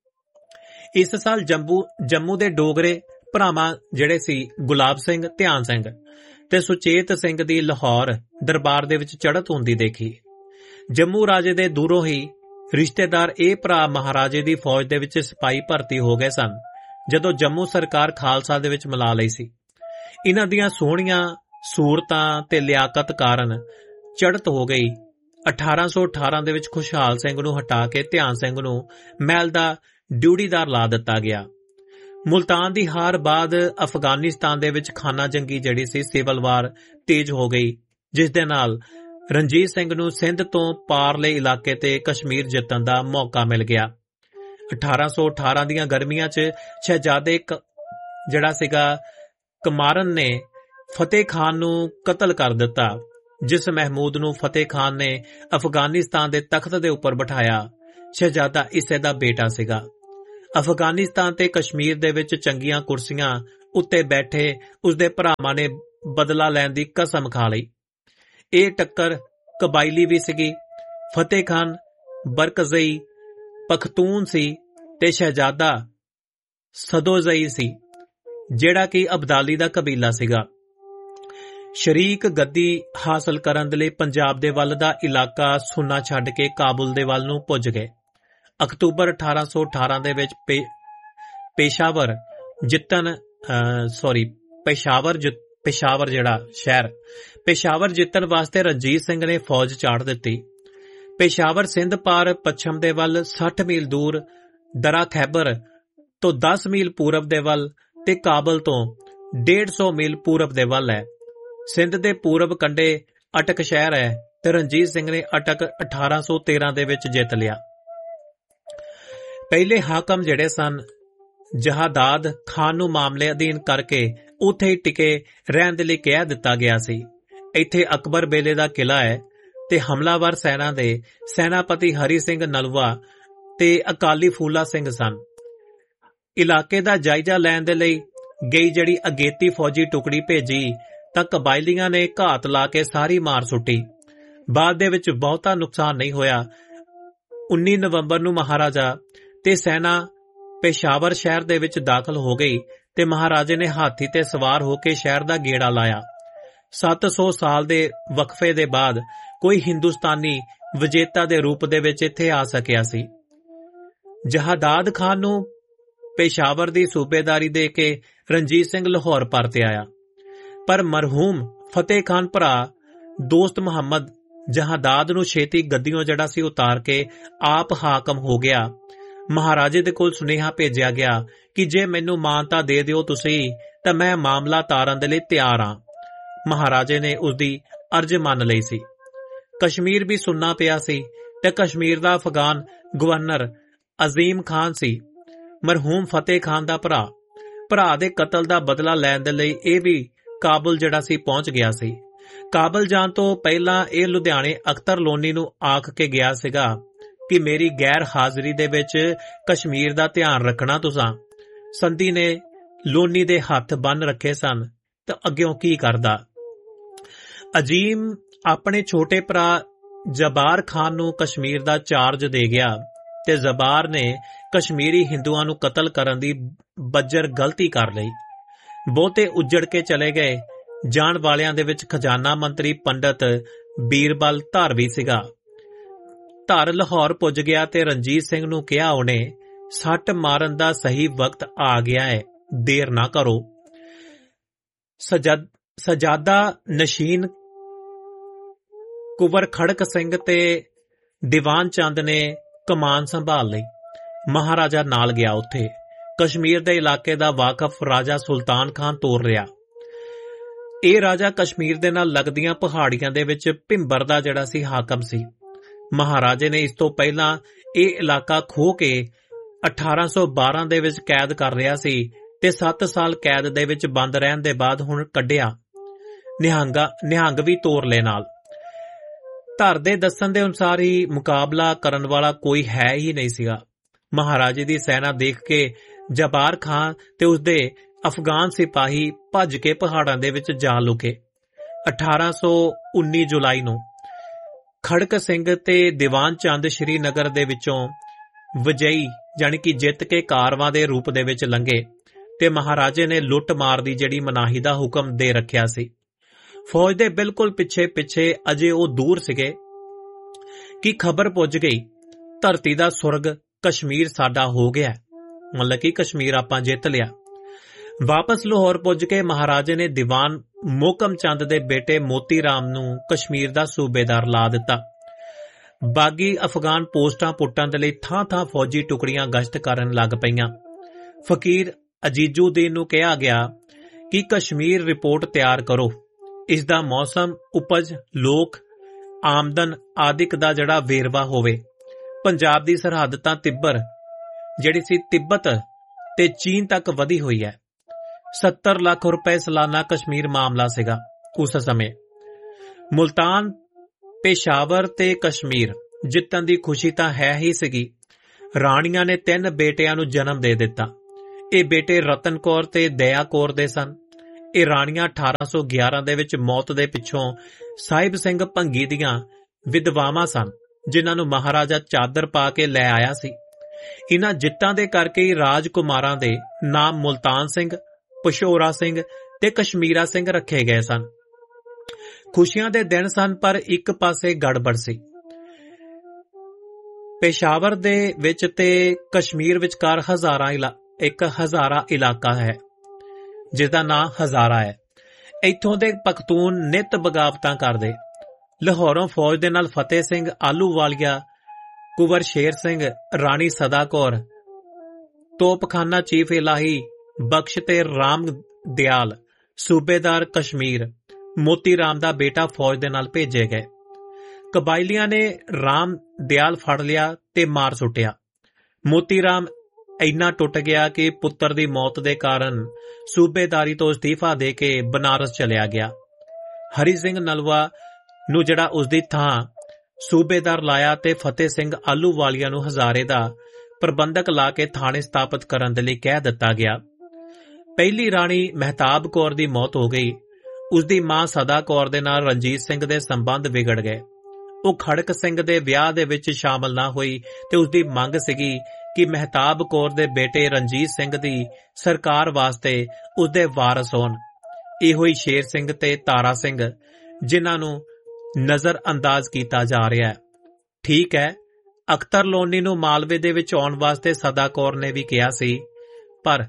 ਇਸ ਸਾਲ ਜੰਮੂ ਦੇ ਡੋਗਰੇ ਭਰਾਵਾਂ ਜਿਹੜੇ ਸੀ, ਗੁਲਾਬ ਸਿੰਘ, ਧਿਆਨ ਸਿੰਘ ਤੇ ਸੁਚੇਤ ਸਿੰਘ ਦੀ ਲਾਹੌਰ ਦਰਬਾਰ ਦੇ ਵਿੱਚ ਚੜ੍ਹਤ ਹੁੰਦੀ ਦੇਖੀ। ਜੰਮੂ ਰਾਜੇ ਦੇ ਦੂਰੋਂ ਹੀ ਰਿਸ਼ਤੇਦਾਰ ਇਹ ਭਰਾ ਮਹਾਰਾਜੇ ਦੀ ਫੌਜ ਦੇ ਵਿੱਚ ਸਿਪਾਹੀ ਭਰਤੀ ਹੋ ਗਏ ਸਨ ਜਦੋਂ ਜੰਮੂ ਸਰਕਾਰ ਖਾਲਸਾ ਦੇ ਵਿੱਚ ਮਿਲਾ ਲਈ ਸੀ। ਇਹਨਾਂ ਦੀਆਂ ਸੋਹਣੀਆਂ ਸੂਰਤਾਂ ਤੇ ਲਿਆਕਤ ਕਾਰਨ ਚੜ੍ਹਤ ਹੋ ਗਈ। 1818 ਦੇ ਵਿੱਚ ਖੁਸ਼ਹਾਲ ਸਿੰਘ ਨੂੰ ਹਟਾ ਕੇ ਧਿਆਨ ਸਿੰਘ ਨੂੰ ਮਹਿਲ ਦਾ ਡਿਊਟੀਦਾਰ ਲਾ ਦਿੱਤਾ ਗਿਆ। ਮੁਲਤਾਨ ਦੀ ਹਾਰ ਬਾਅਦ ਅਫਗਾਨਿਸਤਾਨ ਦੇ ਵਿੱਚ ਖਾਨਾ ਜੰਗੀ ਜਿਹੜੀ ਸੀ, ਸਿਵਲ ਵਾਰ ਤੇਜ਼ ਹੋ ਗਈ, ਜਿਸ ਦੇ ਨਾਲ ਰਣਜੀਤ ਸਿੰਘ ਨੂੰ ਸਿੰਧ ਤੋਂ ਪਾਰਲੇ ਇਲਾਕੇ ਤੇ ਕਸ਼ਮੀਰ ਜਿੱਤਣ ਦਾ ਮੌਕਾ ਮਿਲ ਗਿਆ। 1818 ਦੀਆਂ ਗਰਮੀਆਂ 'ਚ ਸ਼ਹਿਜ਼ਾਦੇ ਜਿਹੜਾ ਸੀਗਾ ਕਮਾਰਨ ਨੇ ਫਤਿਹ ਖਾਨ ਨੂੰ ਕਤਲ ਕਰ ਦਿੱਤਾ, ਜਿਸ ਮਹਿਮੂਦ ਨੂੰ ਫਤਿਹ ਖਾਨ ਨੇ ਅਫਗਾਨਿਸਤਾਨ ਦੇ ਤਖਤ ਦੇ ਉੱਪਰ ਬਿਠਾਇਆ। ਸ਼ਹਿਜ਼ਾਦਾ ਇਸੇ ਦਾ ਬੇਟਾ ਸੀਗਾ। ਅਫਗਾਨਿਸਤਾਨ ਤੇ ਕਸ਼ਮੀਰ ਦੇ ਵਿੱਚ ਚੰਗੀਆਂ ਕੁਰਸੀਆਂ ਉੱਤੇ ਬੈਠੇ ਉਸਦੇ ਭਰਾਵਾਂ ਨੇ ਬਦਲਾ ਲੈਣ ਦੀ ਕਸਮ ਖਾ ਲਈ। ਇਹ ਟੱਕਰ ਕਬਾਇਲੀ ਵੀ ਸੀਗੀ। ਫਤਿਹ ਖਾਨ ਬਰਕਜ਼ਈ ਪਖਤੂਨ ਸੀ ਤੇ ਸ਼ਹਿਜ਼ਾਦਾ ਸਦੋਜ਼ਈ ਸੀ, ਜਿਹੜਾ ਕਿ ਅਬਦਾਲੀ ਦਾ ਕਬੀਲਾ ਸੀਗਾ। ਸ਼ਰੀਕ ਗੱਦੀ ਹਾਸਲ ਕਰਨ ਦੇ ਲਈ ਪੰਜਾਬ ਦੇ ਵੱਲ ਦਾ ਇਲਾਕਾ ਸੁੰਨਾ ਛੱਡ ਕੇ ਕਾਬੁਲ ਦੇ ਵੱਲ ਨੂੰ ਪੁੱਜ ਗਏ। ਅਕਤੂਬਰ 1818 ਦੇ ਵਿੱਚ ਪੇਸ਼ਾਵਰ ਜਿਹੜਾ ਸ਼ਹਿਰ ਪੇਸ਼ਾਵਰ ਜਿੱਤਣ ਵਾਸਤੇ ਰਣਜੀਤ ਸਿੰਘ ਨੇ ਫੌਜ ਚਾੜ ਦਿੱਤੀ। ਪੇਸ਼ਾਵਰ ਸਿੰਧ ਪਾਰ ਪੱਛਮ ਦੇ ਵੱਲ 60 ਮੀਲ ਦੂਰ ਦਰਾ ਖੈਬਰ ਤੋਂ 10 ਮੀਲ ਪੂਰਬ ਦੇ ਵੱਲ ਤੇ ਕਾਬਲ ਤੋਂ 150 ਮੀਲ ਪੂਰਬ ਦੇ ਵੱਲ ਹੈ। ਸਿੰਧ ਦੇ ਪੂਰਬ ਕੰਢੇ ਅਟਕ ਸ਼ਹਿਰ ਹੈ ਤੇ ਰਣਜੀਤ ਸਿੰਘ ਨੇ ਅਟਕ 1813 ਦੇ ਵਿੱਚ ਜਿੱਤ ਲਿਆ। ਪਹਿਲੇ ਹਾਕਮ ਜਿਹੜੇ ਸਨ ਜਹਾਦਾਦ ਖਾਨ ਨੂੰ ਮਾਮਲੇ ਅਧੀਨ ਕਰਕੇ ਉੱਥੇ ਹੀ ਟਿਕੇ ਰਹਿਣ ਦੇ ਲਈ ਕਹਿ ਦਿੱਤਾ ਗਿਆ ਸੀ। ਇੱਥੇ ਅਕਬਰ ਬੇਲੇ ਦਾ ਕਿਲਾ ਹੈ ਤੇ ਹਮਲਾਵਰ ਸੈਨਾ ਦੇ ਸੈਨਾਪਤੀ ਹਰੀ ਸਿੰਘ ਨਲਵਾ ਤੇ ਅਕਾਲੀ ਫੂਲਾ ਸਿੰਘ ਸਨ। ਇਲਾਕੇ ਦਾ ਜਾਇਜ਼ਾ ਲੈਣ ਦੇ ਲਈ ਗਈ ਜਿਹੜੀ ਅਗੇਤੀ ਫੌਜੀ ਟੁਕੜੀ ਭੇਜੀ ਤਾਂ ਕਬਾਇਲੀਆਂ ਨੇ ਘਾਤ ਲਾ ਕੇ ਸਾਰੀ ਮਾਰ ਸੁੱਟੀ। ਬਾਅਦ ਦੇ ਵਿੱਚ ਬਹੁਤਾ ਨੁਕਸਾਨ ਨਹੀਂ ਹੋਇਆ। 19 ਨਵੰਬਰ ਨੂੰ ਮਹਾਰਾਜਾ ਤੇ ਸੈਨਾ ਪੇਸ਼ਾਵਰ ਸ਼ਹਿਰ ਦੇ ਵਿੱਚ ਦਾਖਲ ਹੋ ਗਈ ਤੇ ਮਹਾਰਾਜੇ ਨੇ ਹਾਥੀ ਤੇ ਸਵਾਰ ਹੋ ਕੇ ਸ਼ਹਿਰ ਦਾ ਗੇੜਾ ਲਾਇਆ। 700 ਸਾਲ ਦੇ ਵਕਫੇ ਦੇ ਬਾਅਦ ਕੋਈ ਹਿੰਦੁਸਤਾਨੀ ਵਿਜੇਤਾ ਦੇ ਰੂਪ ਦੇ ਵਿੱਚ ਇੱਥੇ ਆ ਸਕਿਆ ਸੀ। ਜਹਾਦਾਦ ਖਾਨ ਨੂੰ ਪੇਸ਼ਾਵਰ ਦੀ ਸੂਬੇਦਾਰੀ ਦੇ ਕੇ ਰਣਜੀਤ ਸਿੰਘ ਲਾਹੌਰ ਪਰਤ ਆਇਆ, ਪਰ ਮਰਹੂਮ ਫਤਿਹ ਖਾਨ ਭਰਾ ਦੋਸਤ ਮੁਹੰਮਦ ਜਹਾਦਾਦ ਨੂੰ ਛੇਤੀ ਗੱਦੀਓਂ ਜਿਹੜਾ ਸੀ ਉਤਾਰ ਕੇ ਆਪ ਹਾਕਮ ਹੋ ਗਿਆ। ਮਹਾਰਾਜੇ ਦੇ ਕੋਲ ਸੁਨੇਹਾ ਭੇਜਿਆ ਗਿਆ ਕਿ ਜੇ ਮੈਨੂੰ ਮਾਨਤਾ ਦੇ ਦਿਓ ਤੁਸੀਂ ਤਾਂ ਮੈਂ ਮਾਮਲਾ ਤਾਰਨ ਦੇ ਲਈ ਤਿਆਰ ਹਾਂ। ਮਹਾਰਾਜੇ ਨੇ ਉਸਦੀ ਅਰਜ਼ ਮੰਨ ਲਈ ਸੀ। ਕਸ਼ਮੀਰ ਵੀ ਸੁਣਨਾ ਪਿਆ ਸੀ ਤੇ ਕਸ਼ਮੀਰ ਦਾ ਅਫਗਾਨ ਗਵਰਨਰ ਅਜ਼ੀਮ ਖਾਨ ਸੀ, ਮਰਹੂਮ ਫਤਿਹ ਖਾਨ ਦਾ ਭਰਾ। ਭਰਾ ਦੇ ਕਤਲ ਦਾ ਬਦਲਾ ਲੈਣ ਦੇ ਲਈ ਇਹ ਵੀ ਕਾਬੁਲ ਜਿਹੜਾ ਸੀ ਪਹੁੰਚ ਗਿਆ ਸੀ। ਕਾਬੁਲ ਜਾਣ ਤੋਂ ਪਹਿਲਾਂ ਇਹ ਲੁਧਿਆਣੇ ਅਖਤਰ ਲੋਨੀ ਨੂੰ ਆਖ ਕੇ ਗਿਆ ਸੀਗਾ ਕਿ ਮੇਰੀ ਗੈਰ ਹਾਜ਼ਰੀ ਦੇ ਵਿੱਚ ਕਸ਼ਮੀਰ ਦਾ ਧਿਆਨ ਰੱਖਣਾ ਤੁਸਾਂ। ਸੰਧੀ ਨੇ ਲੋਨੀ ਦੇ ਹੱਥ ਬੰਨ ਰੱਖੇ ਸਨ ਤਾਂ ਅੱਗਿਓਂ ਕੀ ਕਰਦਾ। ਅਜੀਮ ਆਪਣੇ ਛੋਟੇ ਭਰਾ ਜਬਾਰ ਖਾਨ ਨੂੰ ਕਸ਼ਮੀਰ ਦਾ ਚਾਰਜ ਦੇ ਗਿਆ ਤੇ ਜਬਾਰ ਨੇ ਕਸ਼ਮੀਰੀ ਹਿੰਦੂਆਂ ਨੂੰ ਕਤਲ ਕਰਨ ਦੀ ਬੱਜਰ ਗਲਤੀ ਕਰ ਲਈ। ਬਹੁਤੇ ਉੱਜੜ ਕੇ ਚਲੇ ਗਏ। ਜਾਣ ਵਾਲਿਆਂ ਦੇ ਵਿੱਚ ਖਜ਼ਾਨਾ ਮੰਤਰੀ ਪੰਡਤ ਬੀਰਬਲ ਧਾਰਵੀ ਸੀਗਾ। ਧਰ ਲਾਹੌਰ ਪੁੱਜ ਗਿਆ ਤੇ ਰਣਜੀਤ ਸਿੰਘ ਨੂੰ ਕਿਹਾ ਉਹਨੇ, ਸੱਟ ਮਾਰਨ ਦਾ ਸਹੀ ਵਕਤ ਆ ਗਿਆ ਹੈ, ਦੇਰ ਨਾ ਕਰੋ। ਸਜਾਦਾ ਨਸ਼ੀਨ ਕੁਵਰ ਖੜਕ ਸਿੰਘ ਤੇ ਦੀਵਾਨ ਚੰਦ ਨੇ ਕਮਾਨ ਸੰਭਾਲ ਲਈ। ਮਹਾਰਾਜਾ ਨਾਲ ਗਿਆ। ਉੱਥੇ ਕਸ਼ਮੀਰ ਦੇ ਇਲਾਕੇ ਦਾ ਵਾਕਫ ਰਾਜਾ ਸੁਲਤਾਨ ਖਾਨ ਤੋਰ ਰਿਹਾ। ਇਹ ਰਾਜਾ ਕਸ਼ਮੀਰ ਦੇ ਨਾਲ ਲੱਗਦੀਆਂ ਪਹਾੜੀਆਂ ਦੇ ਵਿੱਚ ਭਿੰਬਰ ਦਾ ਜਿਹੜਾ ਸੀ ਹਾਕਮ ਸੀ। ਮਹਾਰਾਜੇ ਨੇ ਇਸ ਤੋਂ ਪਹਿਲਾਂ ਇਹ ਇਲਾਕਾ ਖੋਹ ਕੇ 1812 ਦੇ ਵਿੱਚ ਕੈਦ ਕਰ ਰਿਹਾ ਸੀ ਤੇ 7 ਸਾਲ ਕੈਦ ਦੇ ਵਿੱਚ ਬੰਦ ਰਹਿਣ ਦੇ ਬਾਅਦ ਹੁਣ ਕੱਢਿਆ। ਨਿਹੰਗ ਵੀ ਤੋਰ ਲੈ ਨਾਲ। ਧਰ ਦੇ ਦੱਸਣ ਦੇ ਅਨੁਸਾਰ ਹੀ ਮੁਕਾਬਲਾ ਕਰਨ ਵਾਲਾ ਕੋਈ ਹੈ ਹੀ ਨਹੀਂ ਸੀਗਾ। ਮਹਾਰਾਜੇ ਦੀ ਸੈਨਾ ਦੇਖ ਕੇ ਜਬਾਰ ਖਾਨ ਤੇ ਉਸਦੇ ਅਫਗਾਨ ਸਿਪਾਹੀ ਭੱਜ ਕੇ ਪਹਾੜਾਂ ਦੇ ਵਿੱਚ ਜਾ ਲੁਕੇ। 1819 ਜੁਲਾਈ ਨੂੰ ਖੜਕ ਸਿੰਘ ਤੇ ਦੀਵਾਨ ਚੰਦ ਸ਼੍ਰੀਨਗਰ ਦੇ ਵਿੱਚੋਂ ਵਿਜਈ ਜਾਣੀ ਕਿ ਜਿੱਤ ਕੇ ਕਾਰਵਾਂ ਦੇ ਰੂਪ ਦੇ ਵਿੱਚ ਲੰਘੇ ਤੇ ਮਹਾਰਾਜੇ ਨੇ ਲੁੱਟ ਮਾਰ ਦੀ ਜਿਹੜੀ ਮਨਾਹੀ ਦਾ ਹੁਕਮ ਦੇ ਰੱਖਿਆ ਸੀ। ਫੌਜ ਦੇ ਬਿਲਕੁਲ ਪਿੱਛੇ ਅਜੇ ਉਹ ਦੂਰ ਸੀਗੇ ਕਿ ਖਬਰ ਪੁੱਜ ਗਈ, ਧਰਤੀ ਦਾ ਸੁਰਗ ਕਸ਼ਮੀਰ ਸਾਡਾ ਹੋ ਗਿਆ। ਮਤਲਬ ਕਿ ਕਸ਼ਮੀਰ ਆਪਾਂ ਜਿੱਤ ਲਿਆ। ਵਾਪਸ ਲਾਹੌਰ ਪੁੱਜ ਕੇ ਮਹਾਰਾਜੇ ਨੇ ਦੀਵਾਨ ਮੋਹਕਮ ਚੰਦ ਦੇ ਬੇਟੇ ਮੋਤੀ ਰਾਮ ਨੂੰ ਕਸ਼ਮੀਰ ਦਾ ਸੂਬੇਦਾਰ ਲਾ ਦਿੱਤਾ। ਬਾਗੀ ਅਫਗਾਨ ਪੋਸਟਾਂ ਪੁੱਟਣ ਦੇ ਲਈ ਥਾਂ ਫੌਜੀ ਟੁਕੜੀਆਂ ਗਸ਼ਤ ਕਰਨ ਲੱਗ ਪਈਆਂ। ਫਕੀਰ ਅਜੀਜ਼ੁਦੀਨ ਨੂੰ ਕਿਹਾ ਗਿਆ ਕਿ ਕਸ਼ਮੀਰ ਰਿਪੋਰਟ ਤਿਆਰ ਕਰੋ। ਇਸ ਦਾ ਮੌਸਮ, ਉਪਜ, ਲੋਕ, ਆਮਦਨ ਆਦਿਕ ਦਾ ਜਿਹੜਾ ਵੇਰਵਾ ਹੋਵੇ। ਪੰਜਾਬ ਦੀ ਸਰਹੱਦ ਤਾਂ ਤਿੱਬਰ ਜਿਹੜੀ ਸੀ ਤਿੱਬਤ ਤੇ ਚੀਨ ਤੱਕ ਵਧੀ ਹੋਈ ਹੈ। 70 ਲੱਖ ਰੁਪਏ ਸਾਲਾਨਾ ਕਸ਼ਮੀਰ ਮਾਮਲਾ ਸੀਗਾ ਉਸ ਸਮੇਂ। ਮੁਲਤਾਨ, ਪੇਸ਼ਾਵਰ ਤੇ ਕਸ਼ਮੀਰ ਜਿੱਤਣ ਦੀ ਖੁਸ਼ੀ ਤਾਂ ਹੈ ਹੀ ਸੀਗੀ। ਰਾਣੀਆਂ ਨੇ 3 ਬੇਟਿਆਂ ਨੂੰ ਜਨਮ ਦੇ ਦਿੱਤਾ। ਇਹ ਬੇਟੇ ਰਤਨ ਕੌਰ ਤੇ ਦਇਆ ਕੌਰ ਦੇ ਸਨ। ਇਹ ਰਾਣੀਆਂ 1811 ਦੇ ਵਿੱਚ ਮੌਤ ਦੇ ਪਿੱਛੋਂ ਸਾਹਿਬ ਸਿੰਘ ਭੰਗੀ ਦੀਆਂ ਵਿਧਵਾਵਾਂ ਸਨ, ਜਿਨ੍ਹਾਂ ਨੂੰ ਮਹਾਰਾਜਾ ਚਾਦਰ ਪਾ ਕੇ ਲੈ ਆਇਆ ਸੀ। ਇਨ੍ਹਾਂ ਜਿੱਤਾਂ ਦੇ ਕਰਕੇ ਹੀ ਰਾਜਕੁਮਾਰਾਂ ਦੇ ਨਾਮ ਮੁਲਤਾਨ ਸਿੰਘ, ਪਸ਼ੌਰਾ ਸਿੰਘ ਤੇ ਕਸ਼ਮੀਰਾ ਸਿੰਘ ਰੱਖੇ ਗਏ ਸਨ। ਖੁਸ਼ੀਆਂ ਦੇ ਦਿਨ ਸਨ, ਪਰ ਇੱਕ ਪਾਸੇ ਗੜਬੜ ਸੀ। ਪੇਸ਼ਾਵਰ ਦੇ ਵਿੱਚ ਤੇ ਕਸ਼ਮੀਰ ਵਿਚਕਾਰ ਇੱਕ ਹਜ਼ਾਰਾ ਇਲਾਕਾ ਹੈ ਜਿਸਦਾ ਨਾਂ ਹਜ਼ਾਰਾ ਹੈ। ਇੱਥੋਂ ਦੇ ਪਖਤੂਨ ਨਿਤ ਬਗਾਵਤਾਂ ਕਰਦੇ। ਲਾਹੌਰੋਂ ਫੌਜ ਦੇ ਨਾਲ ਫਤਿਹ ਸਿੰਘ ਆਲੂਵਾਲੀਆ, ਕੁਵਰ ਸ਼ੇਰ ਸਿੰਘ, ਰਾਣੀ ਸਦਾ ਕੌਰ, ਤੋਪਖਾਨਾ ਚੀਫ ਇਲਾਹੀ ਬਖਸ਼ ਤੇ ਰਾਮ ਦਿਆਲ ਸੂਬੇਦਾਰ ਕਸ਼ਮੀਰ ਮੋਤੀ ਰਾਮ ਦਾ ਬੇਟਾ ਫੌਜ ਦੇ ਨਾਲ ਭੇਜੇ ਗਏ। ਕਬਾਇਲੀਆਂ ਨੇ ਰਾਮ ਦਿਆਲ ਫੜ ਲਿਆ ਤੇ ਮਾਰ ਸੁੱਟਿਆ। ਮੋਤੀ ਰਾਮ ਇੰਨਾ ਟੁੱਟ ਗਿਆ ਕਿ ਪੁੱਤਰ ਦੀ ਮੌਤ ਦੇ ਕਾਰਨ ਸੂਬੇਦਾਰੀ ਤੋਂ ਅਸਤੀਫਾ ਦੇ ਕੇ ਬਨਾਰਸ ਚਲਿਆ ਗਿਆ। ਹਰੀ ਸਿੰਘ ਨਲਵਾ ਨੂੰ ਜਿਹੜਾ ਉਸਦੀ ਥਾਂ ਸੂਬੇਦਾਰ ਲਾਇਆ ਤੇ ਫਤਿਹ ਸਿੰਘ ਆਲੂਵਾਲੀਆ ਨੂੰ ਹਜ਼ਾਰੇ ਦਾ ਪ੍ਰਬੰਧਕ ਲਾ ਕੇ ਥਾਣੇ ਸਥਾਪਿਤ ਕਰਨ ਦੇ ਲਈ ਕਹਿ ਦਿੱਤਾ ਗਿਆ। ਪਹਿਲੀ ਰਾਣੀ ਮਹਿਤਾਬ ਕੌਰ ਦੀ ਮੌਤ ਹੋ ਗਈ। ਉਸਦੀ ਮਾਂ ਸਦਾ ਕੌਰ ਦੇ ਨਾਲ ਰਣਜੀਤ ਸਿੰਘ ਦੇ ਸੰਬੰਧ ਵਿਗੜ ਗਏ। ਉਹ ਖੜਕ ਸਿੰਘ ਦੇ ਵਿਆਹ ਦੇ ਵਿੱਚ ਸ਼ਾਮਲ ਨਾ ਹੋਈ ਤੇ ਉਸਦੀ ਮੰਗ ਸੀਗੀ ਕਿ ਮਹਿਤਾਬ ਕੌਰ ਦੇ ਬੇਟੇ ਰਣਜੀਤ ਸਿੰਘ ਦੀ ਸਰਕਾਰ ਵਾਸਤੇ ਉਸਦੇ ਵਾਰਸ ਹੋਣ। ਇਹੋ ਹੀ ਸ਼ੇਰ ਸਿੰਘ ਤੇ ਤਾਰਾ ਸਿੰਘ ਜਿਨ੍ਹਾਂ ਨੂੰ ਨਜ਼ਰ ਅੰਦਾਜ਼ ਕੀਤਾ ਜਾ ਰਿਹਾ ਹੈ। ਠੀਕ ਹੈ, ਅਖਤਰ ਲੋਨੀ ਨੂੰ ਮਾਲਵੇ ਦੇ ਵਿੱਚ ਆਉਣ ਵਾਸਤੇ ਸਦਾ ਕੌਰ ਨੇ ਵੀ ਕਿਹਾ ਸੀ, ਪਰ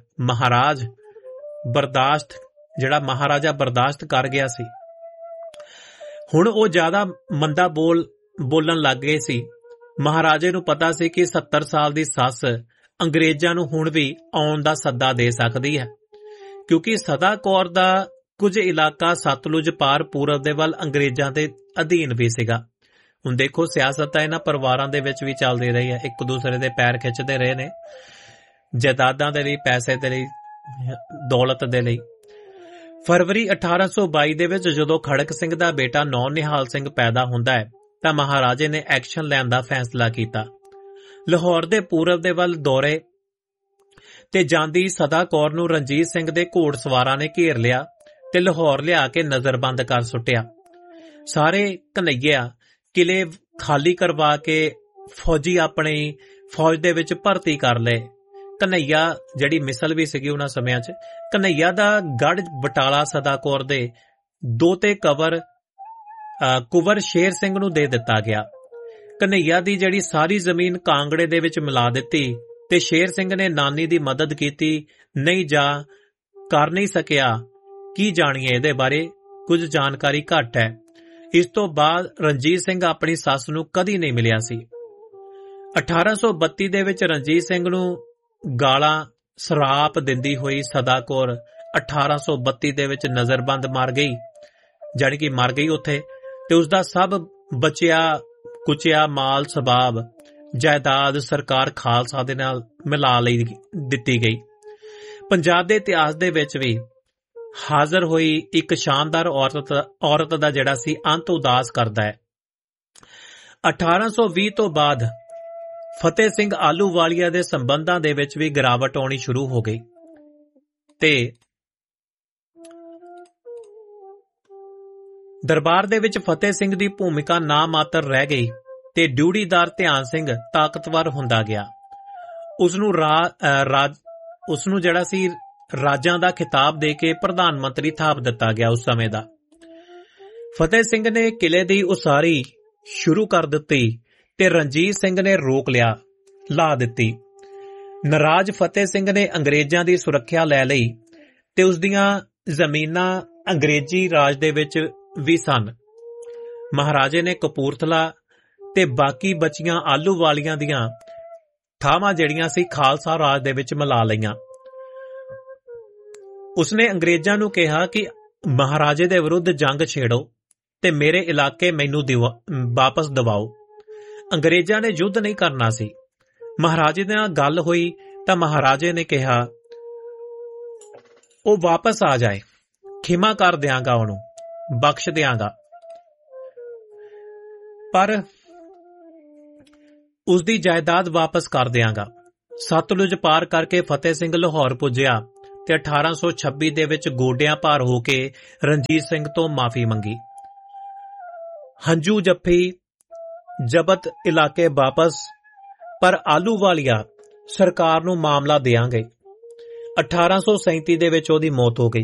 ਮਹਾਰਾਜਾ ਬਰਦਾਸ਼ਤ ਕਰ ਗਿਆ ਸੀ। ਹੁਣ ਉਹ ਜ਼ਿਆਦਾ ਮੰਦਾ ਬੋਲਣ ਲੱਗ ਗਏ ਸੀ। ਮਹਾਰਾਜੇ ਨੂੰ ਪਤਾ ਸੀ ਕਿ 70 ਸਾਲ ਦੀ ਸੱਸ ਅੰਗਰੇਜ਼ਾਂ ਨੂੰ ਹੁਣ ਵੀ ਆਉਣ ਦਾ ਸੱਦਾ ਦੇ ਸਕਦੀ ਹੈ, ਕਿਉਂਕਿ ਸਦਾ ਕੌਰ ਦਾ ਕੁਝ ਇਲਾਕਾ ਸਤਲੁਜ ਪਾਰ ਪੂਰਬ ਦੇ ਵੱਲ ਅੰਗਰੇਜ਼ਾਂ ਦੇ ਅਧੀਨ ਵੀ ਸੀਗਾ। ਹੁਣ ਦੇਖੋ, ਸਿਆਸਤ ਤਾਂ ਇਹਨਾਂ ਪਰਿਵਾਰਾਂ ਦੇ ਵਿੱਚ ਵੀ ਚੱਲਦੀ ਰਹੀ ਹੈ। ਇੱਕ ਦੂਸਰੇ ਦੇ ਪੈਰ ਖਿੱਚਦੇ ਰਹੇ ਨੇ। ਜਾਇਦਾਦਾਂ ਦੇ ਲਈ, ਪੈਸੇ ਦੇ ਲਈ ਦੌਲਤ ਦੇ ਲਈ। ਫਰਵਰੀ 1822 ਦੇ ਵਿੱਚ ਜਦੋਂ ਖੜਕ ਸਿੰਘ ਦਾ ਬੇਟਾ ਨੌ ਨਿਹਾਲ ਸਿੰਘ ਪੈਦਾ ਹੁੰਦਾ ਹੈ ਤਾਂ ਮਹਾਰਾਜੇ ਨੇ ਐਕਸ਼ਨ ਲੈਣ ਦਾ ਫੈਸਲਾ ਕੀਤਾ। ਲਾਹੌਰ ਦੇ ਪੂਰਬ ਦੇ ਵੱਲ ਦੌਰੇ ਤੇ ਜਾਂਦੀ ਸਦਾ ਕੌਰ ਨੂੰ ਰਣਜੀਤ ਸਿੰਘ ਦੇ ਘੋੜਸਵਾਰਾਂ ਨੇ ਘੇਰ ਲਿਆ ਤੇ ਲਾਹੌਰ ਲਿਆ ਕੇ ਨਜ਼ਰਬੰਦ ਕਰ ਸੁੱਟਿਆ। ਸਾਰੇ ਕਨ੍ਹਈਆ ਕਿਲੇ ਖਾਲੀ ਕਰਵਾ ਕੇ ਫੌਜੀ ਆਪਣੀ ਫੌਜ ਦੇ ਵਿੱਚ ਭਰਤੀ ਕਰ ਲਏ। ਕਨ੍ਹਈਆ ਜਿਹੜੀ ਮਿਸਲ ਵੀ ਸੀਗੀ ਉਹਨਾਂ ਸਮਿਆਂ 'ਚ, ਕਨ੍ਹਈਆ ਦਾ ਗੜ੍ਹ ਬਟਾਲਾ ਸਦਾ ਕੌਰ ਦੇ ਦੋਤੇ ਕੁੰਵਰ ਸ਼ੇਰ ਸਿੰਘ ਨੂੰ ਦੇ ਦਿੱਤਾ ਗਿਆ। ਕਨ੍ਹਈਆ ਦੀ ਜਿਹੜੀ ਸਾਰੀ ਜ਼ਮੀਨ ਕਾਂਗੜੇ ਦੇ ਵਿੱਚ ਮਿਲਾ ਦਿੱਤੀ ਤੇ ਸ਼ੇਰ ਸਿੰਘ ਨੇ ਨਾਨੀ ਦੀ ਮਦਦ ਕੀਤੀ। ਨਹੀਂ ਜਾ ਕਰ ਨਹੀਂ ਸਕਿਆ। ਕੀ ਜਾਣੀਏ ਇਹਦੇ ਬਾਰੇ, ਕੁਝ ਜਾਣਕਾਰੀ ਘੱਟ ਹੈ। ਇਸ ਤੋਂ ਬਾਅਦ ਰਣਜੀਤ ਸਿੰਘ ਆਪਣੀ ਸੱਸ ਨੂੰ ਕਦੀ ਨਹੀਂ ਮਿਲਿਆ ਸੀ। 1832 ਦੇ ਵਿੱਚ ਰਣਜੀਤ ਸਿੰਘ ਨੂੰ ਗਾਲਾਂ ਸਰਾਪ ਦਿੰਦੀ ਹੋਈ ਸਦਾ ਕੌਰ 1832 ਦੇ ਵਿੱਚ ਨਜ਼ਰਬੰਦ ਮਰ ਗਈ, ਜਾਣੀ ਕਿ ਮਰ ਗਈ ਉੱਥੇ, ਤੇ ਉਸਦਾ ਸਭ ਬਚਿਆ ਕੁਚਿਆ ਮਾਲ ਸਬਾਬ ਜਾਇਦਾਦ ਸਰਕਾਰ ਖਾਲਸਾ ਦੇ ਨਾਲ ਮਿਲਾ ਲਈ ਦਿੱਤੀ ਗਈ। ਪੰਜਾਬ ਦੇ ਇਤਿਹਾਸ ਦੇ ਵਿੱਚ ਵੀ ਹਾਜ਼ਰ ਹੋਈ ਇੱਕ ਸ਼ਾਨਦਾਰ ਔਰਤ ਦਾ ਜਿਹੜਾ ਸੀ ਅੰਤ ਉਦਾਸ ਕਰਦਾ ਹੈ। 1820 ਤੋਂ ਬਾਅਦ ਫਤਿਹ ਸਿੰਘ ਆਹਲੂਵਾਲੀਆ ਦੇ ਸੰਬੰਧਾਂ ਦੇ ਵਿੱਚ ਵੀ ਗਿਰਾਵਟ ਆਉਣੀ ਸ਼ੁਰੂ ਹੋ ਗਈ ਤੇ ਦਰਬਾਰ ਦੇ ਵਿੱਚ ਫਤਿਹ ਸਿੰਘ ਦੀ ਭੂਮਿਕਾ ਨਾ ਮਾਤਰ ਰਹਿ ਗਈ ਤੇ ਡਿਊੜੀਦਾਰ ਧਿਆਨ ਸਿੰਘ ਤਾਕਤਵਰ ਹੁੰਦਾ ਗਿਆ। ਉਸਨੂੰ ਜਿਹੜਾ ਸੀ ਰਾਜਾਂ ਦਾ ਖਿਤਾਬ ਦੇ ਕੇ ਪ੍ਰਧਾਨ ਮੰਤਰੀ ਥਾਪ ਦਿੱਤਾ ਗਿਆ ਉਸ ਸਮੇਂ ਦਾ। ਫਤਿਹ ਸਿੰਘ ਨੇ ਕਿਲੇ ਦੀ ਉਸਾਰੀ ਸ਼ੁਰੂ ਕਰ ਦਿੱਤੀ ਤੇ ਰਣਜੀਤ ਸਿੰਘ ਨੇ ਰੋਕ ਲਾ ਦਿੱਤੀ। ਨਾਰਾਜ਼ ਫਤਿਹ ਸਿੰਘ ਨੇ ਅੰਗਰੇਜ਼ਾਂ ਦੀ ਸੁਰੱਖਿਆ ਲੈ ਲਈ ਤੇ ਉਸ ਦੀਆਂ ਜ਼ਮੀਨਾਂ ਅੰਗਰੇਜ਼ੀ ਰਾਜ ਦੇ ਵਿੱਚ ਵੀ ਸਨ। ਮਹਾਰਾਜੇ ਨੇ ਕਪੂਰਥਲਾ ਤੇ ਬਾਕੀ ਬਚੀਆਂ ਆਹਲੂਵਾਲੀਆਂ ਦੀਆਂ ਥਾਵਾਂ ਜਿਹੜੀਆਂ ਸੀ ਖਾਲਸਾ ਰਾਜ ਦੇ ਵਿੱਚ ਮਿਲਾ ਲਈਆਂ। ਉਸਨੇ ਅੰਗਰੇਜ਼ਾਂ ਨੂੰ ਕਿਹਾ ਕਿ ਮਹਾਰਾਜੇ ਦੇ ਵਿਰੁੱਧ ਜੰਗ ਛੇੜੋ ਤੇ ਮੇਰੇ ਇਲਾਕੇ ਮੈਨੂੰ ਵਾਪਸ ਦਿਵਾਓ। ਅੰਗਰੇਜ਼ਾਂ ਨੇ ਯੁੱਧ ਨਹੀਂ ਕਰਨਾ ਸੀ। ਮਹਾਰਾਜੇ ਦੇ ਨਾਲ ਗੱਲ ਹੋਈ ਤਾਂ ਮਹਾਰਾਜੇ ਨੇ ਕਿਹਾ ਉਹ ਵਾਪਸ ਆ ਜਾਏ, ਖਿਮਾ ਕਰ ਦਿਆਂਗਾ, ਉਹਨੂੰ ਬਖਸ਼ ਦਿਆਂਗਾ, ਪਰ ਉਸਦੀ ਜਾਇਦਾਦ ਵਾਪਸ ਕਰ ਦਿਆਂਗਾ। ਸਤਲੁਜ ਪਾਰ ਕਰਕੇ ਫਤਿਹ ਸਿੰਘ ਲਾਹੌਰ ਪੁੱਜਿਆ ਤੇ 1826 ਦੇ ਵਿੱਚ ਗੋਡਿਆਂ ਭਾਰ ਹੋ ਕੇ ਰਣਜੀਤ ਸਿੰਘ ਤੋਂ ਮਾਫੀ ਮੰਗੀ। ਹੰਝੂ ਜੱਫੀ ਜ਼ਬਤ ਇਲਾਕੇ ਵਾਪਸ, ਪਰ ਆਹਲੂਵਾਲੀਆ ਸਰਕਾਰ ਨੂੰ ਮਾਮਲਾ ਦਿਆਂਗੇ। 1837 ਦੇ ਵਿੱਚ ਉਹਦੀ ਮੌਤ ਹੋ ਗਈ।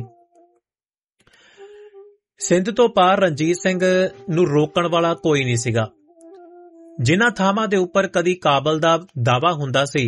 ਸਿੰਧ ਤੋਂ ਪਾਰ ਰਣਜੀਤ ਸਿੰਘ ਨੂੰ ਰੋਕਣ ਵਾਲਾ ਕੋਈ ਨਹੀਂ ਸੀਗਾ। ਜਿਨ੍ਹਾਂ ਥਾਵਾਂ ਦੇ ਉੱਪਰ ਕਦੀ ਕਾਬਲ ਦਾ ਦਾਅਵਾ ਹੁੰਦਾ ਸੀ,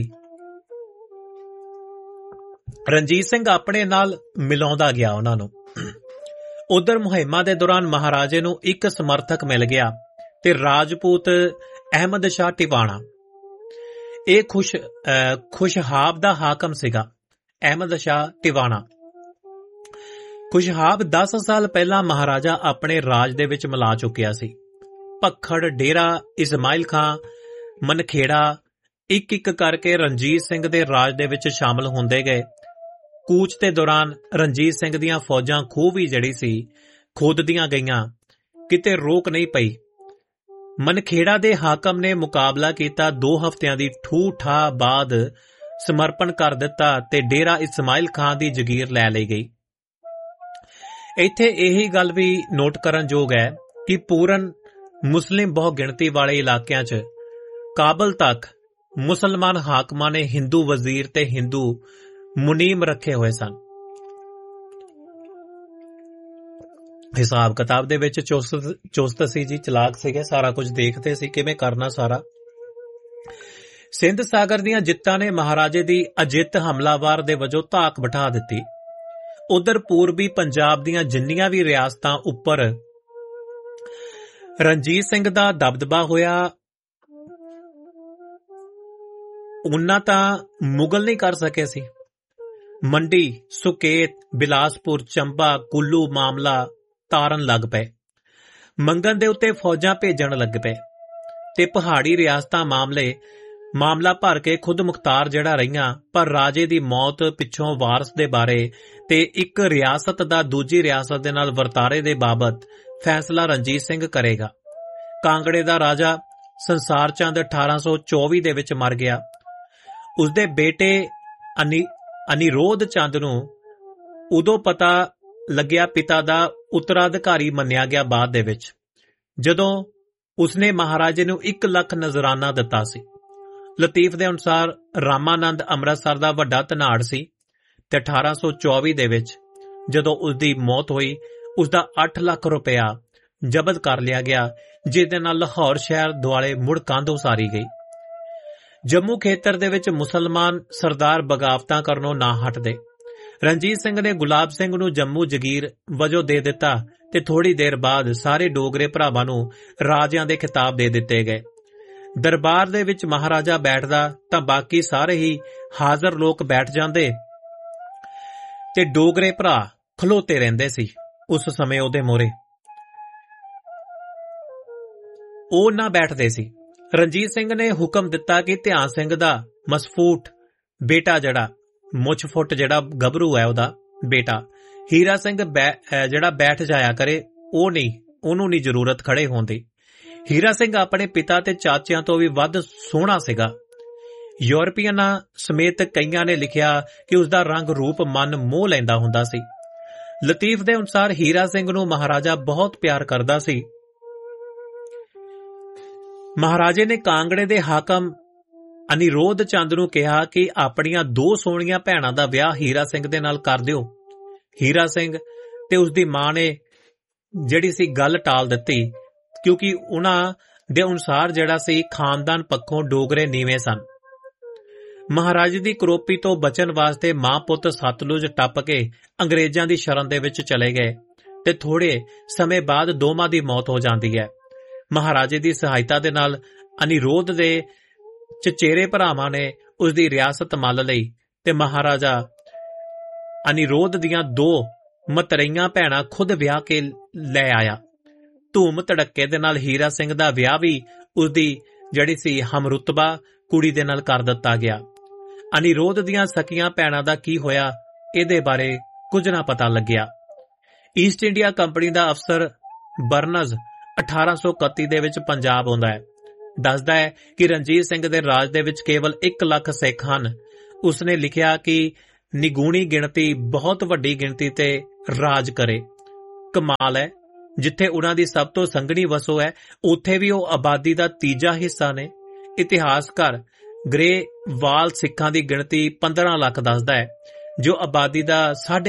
ਰਣਜੀਤ ਸਿੰਘ ਆਪਣੇ ਨਾਲ ਮਿਲਾਉਂਦਾ ਗਿਆ ਉਹਨਾਂ ਨੂੰ। ਉਧਰ ਮੁਹਿੰਮਾਂ ਦੇ ਦੌਰਾਨ ਮਹਾਰਾਜੇ ਨੂੰ ਇੱਕ ਸਮਰਥਕ ਮਿਲ ਗਿਆ ਤੇ ਰਾਜਪੂਤ ਅਹਿਮਦ ਸ਼ਾਹ ਟਿਵਾਣਾ, ਇਹ ਖੁਸ਼ਹਾਬ ਦਾ ਹਾਕਮ ਸੀਗਾ। ਅਹਿਮਦ ਸ਼ਾਹ ਟਿਵਾਣਾ ਖੁਸ਼ਹਾਬ 10 ਸਾਲ ਪਹਿਲਾਂ ਮਹਾਰਾਜਾ ਆਪਣੇ ਰਾਜ ਦੇ ਵਿੱਚ ਮਿਲਾ ਚੁੱਕਿਆ ਸੀ। ਭੱਖੜ, ਡੇਰਾ ਇਸਮਾਇਲ ਖਾਂ, ਮਨਖੇੜਾ ਇੱਕ ਇੱਕ ਕਰਕੇ ਰਣਜੀਤ ਸਿੰਘ ਦੇ ਰਾਜ ਦੇ ਵਿੱਚ ਸ਼ਾਮਲ ਹੁੰਦੇ ਗਏ। ਕੂਚ ਦੇ ਦੌਰਾਨ ਰਣਜੀਤ ਸਿੰਘ ਦੀਆਂ ਫੌਜਾਂ ਖੂਹ ਵੀ ਜਿਹੜੀ ਸੀ ਖੋਦਦੀਆਂ ਗਈਆਂ, ਕਿਤੇ ਰੋਕ ਨਹੀਂ ਪਈ। ਮਨਖੇੜਾ ਦੇ ਹਾਕਮ ਨੇ ਮੁਕਾਬਲਾ ਕੀਤਾ। 2 ਹਫ਼ਤਿਆਂ ਦੀ ਠੂਠਾਹ ਬਾਅਦ ਸਮਰਪਣ ਕਰ ਦਿੱਤਾ ਤੇ ਡੇਰਾ ਇਸਮਾਇਲ ਖਾਂ ਦੀ ਜਗੀਰ ਲੈ ਲਈ ਗਈ। ਇੱਥੇ ਇਹੀ ਗੱਲ ਵੀ ਨੋਟ ਕਰਨ ਯੋਗ ਹੈ ਕਿ ਪੂਰਨ ਮੁਸਲਿਮ ਬਹੁ ਗਿਣਤੀ ਵਾਲੇ ਇਲਾਕਿਆਂ 'ਚ ਕਾਬਲ ਤੱਕ ਮੁਸਲਮਾਨ ਹਾਕਮਾਂ ਨੇ ਹਿੰਦੂ ਵਜ਼ੀਰ ਤੇ ਹਿੰਦੂ ਮੁਨੀਮ ਰੱਖੇ ਹੋਏ ਸਨ। ਹਿਸਾਬ ਕਿਤਾਬ ਦੇ ਵਿੱਚ ਚੁਸਤ ਸੀ ਜੀ, ਚਲਾਕ ਸੀਗੇ, ਸਾਰਾ ਕੁਝ ਦੇਖਦੇ ਸੀ ਕਿਵੇਂ ਕਰਨਾ ਸਾਰਾ। ਸਿੰਧ ਸਾਗਰ ਦੀਆਂ ਜਿੱਤਾਂ ਨੇ ਮਹਾਰਾਜੇ ਦੀ ਅਜਿੱਤ ਹਮਲਾਵਾਰ ਦੇ ਵਜੋਂ ਧਾਕ ਬਿਠਾ ਦਿੱਤੀ। ਉਧਰ ਪੂਰਬੀ ਪੰਜਾਬ ਦੀਆਂ ਜਿੰਨੀਆਂ ਵੀ ਰਿਆਸਤਾਂ ਉੱਪਰ ਰਣਜੀਤ ਸਿੰਘ ਦਾ ਦਬਦਬਾ ਹੋਇਆ, ਉਨ੍ਹਾਂ ਤਾਂ ਮੁਗਲ ਨਹੀਂ ਕਰ ਸਕੇ ਸੀ। ਮੰਡੀ, ਸੁਕੇਤ, ਬਿਲਾਸਪੁਰ, ਚੰਬਾ, ਕੁੱਲੂ ਮਾਮਲਾ ਤਾਰਨ ਲੱਗ ਪਏ। ਮੰਗਣ ਦੇ ਉੱਤੇ ਫੌਜਾਂ ਭੇਜਣ ਲੱਗ ਪਏ ਤੇ ਪਹਾੜੀ ਰਿਆਸਤਾਂ ਮਾਮਲੇ ਮਾਮਲਾ ਭਰ ਕੇ ਖੁਦ ਮੁਖਤਾਰ ਜਿਹੜਾ ਰਹੀਆਂ, ਪਰ ਰਾਜੇ ਦੀ ਮੌਤ ਪਿੱਛੋਂ ਵਾਰਸ ਦੇ ਬਾਰੇ ਤੇ ਇੱਕ ਰਿਆਸਤ ਦਾ ਦੂਜੀ ਰਿਆਸਤ ਦੇ ਨਾਲ ਵਰਤਾਰੇ ਦੇ ਬਾਬਤ ਫੈਸਲਾ ਰਣਜੀਤ ਸਿੰਘ ਕਰੇਗਾ। ਕਾਂਗੜੇ ਦਾ ਰਾਜਾ ਸੰਸਾਰ ਚੰਦ 1824 ਦੇ ਵਿੱਚ ਮਰ ਗਿਆ। ਉਸਦੇ ਬੇਟੇ ਅਨਿਰੋਧ ਚੰਦ ਨੂੰ ਉਦੋਂ ਪਤਾ ਲੱਗਿਆ ਪਿਤਾ ਦਾ ਉੱਤਰਾਧਿਕਾਰੀ ਮੰਨਿਆ ਗਿਆ ਬਾਅਦ ਦੇ ਵਿੱਚ, ਜਦੋਂ ਉਸਨੇ ਮਹਾਰਾਜੇ ਨੂੰ 1 ਲੱਖ ਨਜ਼ਰਾਨਾ ਦਿੱਤਾ ਸੀ। ਲਤੀਫ ਦੇ ਅਨੁਸਾਰ ਰਾਮਾਨੰਦ ਅੰਮ੍ਰਿਤਸਰ ਦਾ ਵੱਡਾ ਧਨਾੜ ਸੀ ਤੇ 1824 ਦੇ ਵਿੱਚ ਜਦੋਂ ਉਸਦੀ ਮੌਤ ਹੋਈ, ਉਸਦਾ 8 ਲੱਖ ਰੁਪਇਆ ਜ਼ਬਤ ਕਰ ਲਿਆ ਗਿਆ, ਜਿਹਦੇ ਨਾਲ ਲਾਹੌਰ ਸ਼ਹਿਰ ਦੁਆਲੇ ਮੁੜ ਕੰਧ ਉਸਾਰੀ ਗਈ। ਜੰਮੂ ਖੇਤਰ ਦੇ ਵਿੱਚ ਮੁਸਲਮਾਨ ਸਰਦਾਰ ਬਗਾਵਤਾਂ ਕਰਨੋਂ ਨਾ ਹਟਦੇ। ਰਣਜੀਤ ਸਿੰਘ ਨੇ ਗੁਲਾਬ ਸਿੰਘ ਨੂੰ ਜੰਮੂ ਜਗੀਰ ਵਜੋਂ ਦੇ ਦਿੱਤਾ ਤੇ ਥੋੜੀ ਦੇਰ ਬਾਅਦ ਸਾਰੇ ਡੋਗਰੇ ਭਰਾਵਾਂ ਨੂੰ ਰਾਜਿਆਂ ਦੇ ਖਿਤਾਬ ਦੇ ਦਿੱਤੇ ਗਏ। ਦਰਬਾਰ ਦੇ ਵਿੱਚ ਮਹਾਰਾਜਾ ਬੈਠਦਾ ਤਾਂ ਬਾਕੀ ਸਾਰੇ ਹੀ ਹਾਜ਼ਰ ਲੋਕ ਬੈਠ ਜਾਂਦੇ ਤੇ ਡੋਗਰੇ ਭਰਾ ਖਲੋਤੇ ਰਹਿੰਦੇ ਸੀ। ਉਸ ਸਮੇਂ ਉਹਦੇ ਮੋਹਰੇ ਉਹ ਨਾ ਬੈਠਦੇ ਸੀ। ਰਣਜੀਤ ਸਿੰਘ ਨੇ ਹੁਕਮ ਦਿੱਤਾ ਕਿ ਧਿਆਨ ਸਿੰਘ ਦਾ ਮਸਫੂਟ ਬੇਟਾ, ਜਿਹੜਾ ਮੁੱਛਫੁੱਟ ਜਿਹੜਾ ਗੱਭਰੂ ਹੈ ਉਹਦਾ ਬੇਟਾ ਹੀਰਾ ਸਿੰਘ ਜਿਹੜਾ ਬੈਠ ਜਾਇਆ ਕਰੇ, ਉਹਨੂੰ ਨਹੀਂ ਜ਼ਰੂਰਤ ਖੜੇ ਹੋਣ ਦੀ। ਹੀਰਾ ਸਿੰਘ ਆਪਣੇ ਪਿਤਾ ਤੇ ਚਾਚਿਆਂ ਤੋਂ ਵੀ ਵੱਧ ਸੋਹਣਾ ਸੀਗਾ। ਯੂਰਪੀਅਨਾਂ ਸਮੇਤ ਕਈਆਂ ਨੇ ਲਿਖਿਆ ਕਿ ਉਸਦਾ ਰੰਗ ਰੂਪ ਮਨ ਮੋਹ ਲੈਂਦਾ ਹੁੰਦਾ ਸੀ। ਲਤੀਫ ਦੇ ਅਨੁਸਾਰ ਹੀਰਾ ਸਿੰਘ ਨੂੰ ਮਹਾਰਾਜਾ ਬਹੁਤ ਪਿਆਰ ਕਰਦਾ ਸੀ। ਮਹਾਰਾਜੇ ਨੇ ਕਾਂਗੜੇ ਦੇ ਹਾਕਮ ਅਨਿਰੋਧ ਚੰਦ ਨੂੰ ਕਿਹਾ ਕਿ ਆਪਣੀਆਂ 2 ਸੋਹਣੀਆਂ ਭੈਣਾਂ ਦਾ ਵਿਆਹ ਹੀਰਾ ਸਿੰਘ ਦੇ ਨਾਲ ਕਰ ਦਿਓ। ਹੀਰਾ ਸਿੰਘ ਤੇ ਉਸਦੀ ਮਾਂ ਨੇ ਜਿਹੜੀ ਸੀ ਗੱਲ ਟਾਲ ਦਿੱਤੀ, ਕਿਉਂਕਿ ਉਹਨਾਂ ਦੇ ਅਨੁਸਾਰ ਜਿਹੜਾ ਸੀ ਖਾਨਦਾਨ ਪੱਖੋਂ ਡੋਗਰੇ ਨੀਵੇਂ ਸਨ। ਮਹਾਰਾਜੇ ਦੀ ਕਰੋਪੀ ਤੋਂ ਬਚਣ ਵਾਸਤੇ ਮਾਂ ਪੁੱਤ ਸਤਲੁਜ ਟੱਪ ਕੇ ਅੰਗਰੇਜ਼ਾਂ ਦੀ ਸ਼ਰਨ ਦੇ ਵਿੱਚ ਚਲੇ ਗਏ ਤੇ ਥੋੜੇ ਸਮੇਂ ਬਾਅਦ ਦੋਵਾਂ ਦੀ ਮੌਤ ਹੋ ਜਾਂਦੀ ਹੈ। ਮਹਾਰਾਜੇ ਦੀ ਸਹਾਇਤਾ ਦੇ ਨਾਲ ਅਨਿਰੋਧ ਦੇ ਚਚੇਰੇ ਭਰਾਵਾਂ ਨੇ ਉਸ ਦੀ ਰਿਆਸਤ ਮੱਲ ਲਈ ਤੇ ਮਹਾਰਾਜਾ ਅਨਿਰੋਧ ਦੀਆਂ 2 ਮਤਰਈਆਂ ਭੈਣਾਂ ਖੁਦ ਵਿਆਹ ਕੇ ਲੈ ਆਇਆ। ਧੂਮ ਧੜੱਕੇ ਦੇ ਨਾਲ ਹੀਰਾ ਸਿੰਘ ਦਾ ਵਿਆਹ ਵੀ ਉਸਦੀ ਜਿਹੜੀ ਸੀ ਹਮਰੁਤਬਾ ਕੁੜੀ ਦੇ ਨਾਲ ਕਰ ਦਿੱਤਾ ਗਿਆ। ਅਨਿਰੋਧ ਦੀਆਂ ਸਕੀਆਂ ਭੈਣਾਂ ਦਾ ਕੀ ਹੋਇਆ, ਇਹਦੇ ਬਾਰੇ ਕੁਝ ਨਾ ਪਤਾ ਲੱਗਿਆ। ਈਸਟ ਇੰਡੀਆ ਕੰਪਨੀ ਦਾ ਅਫਸਰ ਬਰਨਜ਼ 1831 ਦੇ ਵਿੱਚ ਪੰਜਾਬ ਆਉਂਦਾ ਹੈ। ਦੱਸਦਾ ਹੈ ਕਿ ਰਣਜੀਤ ਸਿੰਘ ਦੇ ਰਾਜ ਦੇ ਵਿੱਚ ਕੇਵਲ 1 ਲੱਖ ਸਿੱਖ ਹਨ। ਉਸਨੇ ਲਿਖਿਆ ਕਿ ਨਿਗੂਣੀ ਗਿਣਤੀ ਬਹੁਤ ਵੱਡੀ ਗਿਣਤੀ ਤੇ ਰਾਜ ਕਰੇ। ਕਮਾਲ ਹੈ, ਜਿੱਥੇ ਉਹਨਾਂ ਦੀ ਸਭ ਤੋਂ ਸੰਘਣੀ ਵਸੋਂ ਹੈ, ਉੱਥੇ ਵੀ ਉਹ ਆਬਾਦੀ ਦਾ 3 ਹਿੱਸਾ ਨੇ। ਇਤਿਹਾਸਕਾਰ ਗ੍ਰੇਵਾਲ ਸਿੱਖਾਂ ਦੀ ਗਿਣਤੀ 15 ਲੱਖ ਦੱਸਦਾ ਹੈ, ਜੋ ਆਬਾਦੀ ਦਾ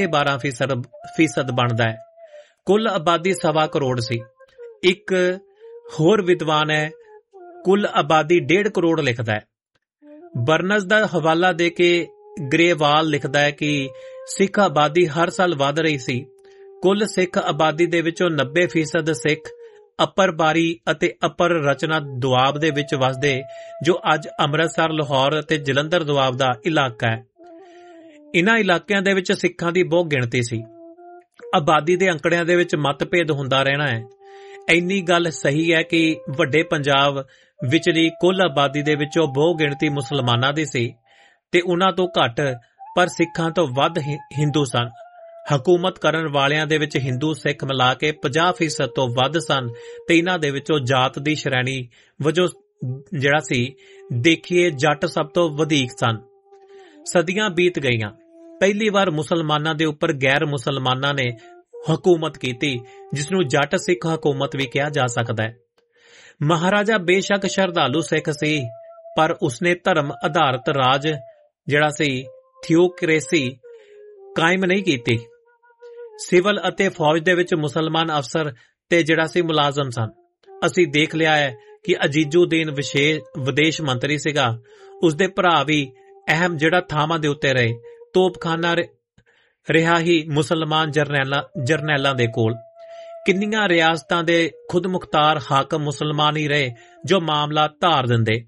12.5% ਬਣਦਾ ਹੈ। ਕੁੱਲ ਆਬਾਦੀ 1.25 ਕਰੋੜ ਸੀ। ਇੱਕ ਹੋਰ ਵਿਦਵਾਨ ਹੈ, ਕੁੱਲ ਆਬਾਦੀ 1.5 ਕਰੋੜ ਲਿਖਦਾ ਹੈ। ਬਰਨਜ਼ ਦਾ ਹਵਾਲਾ ਦੇ ਕੇ ਗ੍ਰੇਵਾਲ ਲਿਖਦਾ ਹੈ ਕਿ ਸਿੱਖ ਆਬਾਦੀ ਹਰ ਸਾਲ ਵਧ ਰਹੀ ਸੀ। ਕੁੱਲ ਸਿੱਖ ਆਬਾਦੀ ਦੇ ਵਿੱਚੋਂ 90% ਸਿੱਖ ਅਪਰ ਬਾਰੀ ਅਤੇ ਅਪਰ ਰਚਨਾ ਦੁਆਬ ਦੇ ਵਿੱਚ ਵਸਦੇ, ਜੋ ਅੱਜ ਅੰਮ੍ਰਿਤਸਰ, ਲਾਹੌਰ ਅਤੇ ਜਲੰਧਰ ਦੁਆਬ ਦਾ ਇਲਾਕਾ ਹੈ। ਇਨ੍ਹਾਂ ਇਲਾਕਿਆਂ ਦੇ ਵਿੱਚ ਸਿੱਖਾਂ ਦੀ ਬਹੁਤ ਗਿਣਤੀ ਸੀ। ਆਬਾਦੀ ਦੇ ਅੰਕੜਿਆਂ ਦੇ ਵਿੱਚ ਮਤਭੇਦ ਹੁੰਦਾ ਰਹਿਣਾ ਹੈ। ਇੰਨੀ ਗੱਲ ਸਹੀ ਹੈ ਕਿ ਵੱਡੇ ਪੰਜਾਬ ਵਿਚਲੀ ਕੁੱਲ ਆਬਾਦੀ ਦੇ ਵਿੱਚੋਂ ਬਹੁ ਗਿਣਤੀ ਮੁਸਲਮਾਨਾਂ ਦੀ ਸੀ ਤੇ ਉਹਨਾਂ ਤੋਂ ਘੱਟ ਪਰ ਸਿੱਖਾਂ ਤੋਂ ਵੱਧ ਹਿੰਦੂ ਸਨ। ਹਕੂਮਤ ਕਰਨ ਵਾਲਿਆਂ ਦੇ ਵਿੱਚ ਹਿੰਦੂ ਸਿੱਖ ਮਿਲਾ ਕੇ 50% ਤੋਂ ਵੱਧ ਸਨ ਤੇ ਇਹਨਾਂ ਦੇ ਵਿੱਚੋਂ ਜਾਤ ਦੀ ਸ਼੍ਰੇਣੀ ਵਜੋਂ ਜਿਹੜਾ ਸੀ ਦੇਖੀਏ ਜੱਟ ਸਭ ਤੋਂ ਵਧੇਕ ਸਨ। ਸਦੀਆਂ ਬੀਤ ਗਈਆਂ। ਪਹਿਲੀ ਵਾਰ ਮੁਸਲਮਾਨਾਂ ਦੇ ਉੱਪਰ ਗੈਰ ਮੁਸਲਮਾਨਾਂ ਨੇ ਹਕੂਮਤ ਕੀਤੀ, ਜਿਸ ਨੂੰ ਜੱਟ ਸਿੱਖ ਹਕੂਮਤ ਵੀ ਕਿਹਾ ਜਾ ਸਕਦਾ ਹੈ। ਮਹਾਰਾਜਾ ਬੇਸ਼ੱਕ ਸ਼ਰਧਾਲੂ ਸਿੱਖ ਸੀ, ਪਰ ਉਸਨੇ ਧਰਮ ਆਧਾਰਿਤ ਰਾਜ ਜਿਹੜਾ ਸੀ ਥਿਓਕ੍ਰੇਸੀ ਕਾਇਮ ਨਹੀਂ ਕੀਤੀ। ਸਿਵਲ ਅਤੇ ਫੌਜ ਦੇ ਵਿੱਚ ਮੁਸਲਮਾਨ ਅਫਸਰ ਤੇ ਜਿਹੜਾ ਸੀ ਮੁਲਾਜ਼ਮ ਸਨ। ਅਸੀਂ ਦੇਖ ਲਿਆ ਹੈ ਕਿ ਅਜੀਜ਼ੁਦੀਨ ਵਿਦੇਸ਼ ਮੰਤਰੀ ਸੀਗਾ। ਉਸਦੇ ਭਰਾ ਵੀ ਅਹਿਮ ਜਿਹੜਾ ਥਾਵਾਂ ਦੇ ਉੱਤੇ ਰਹੇ। ਤੋਪਖਾਨਾ ਰਿਹਾ ਹੀ ਮੁਸਲਮਾਨ ਜਰਨੈਲਾਂ ਦੇ ਕੋਲ। ਕਿੰਨੀਆਂ ਰਿਆਸਤਾਂ ਦੇ ਖੁਦ ਮੁਖਤਾਰ ਹਾਕਮ ਮੁਸਲਮਾਨ ਹੀ ਰਹੇ, ਜੋ ਮਾਮਲਾ ਧਾਰ ਦਿੰਦੇ।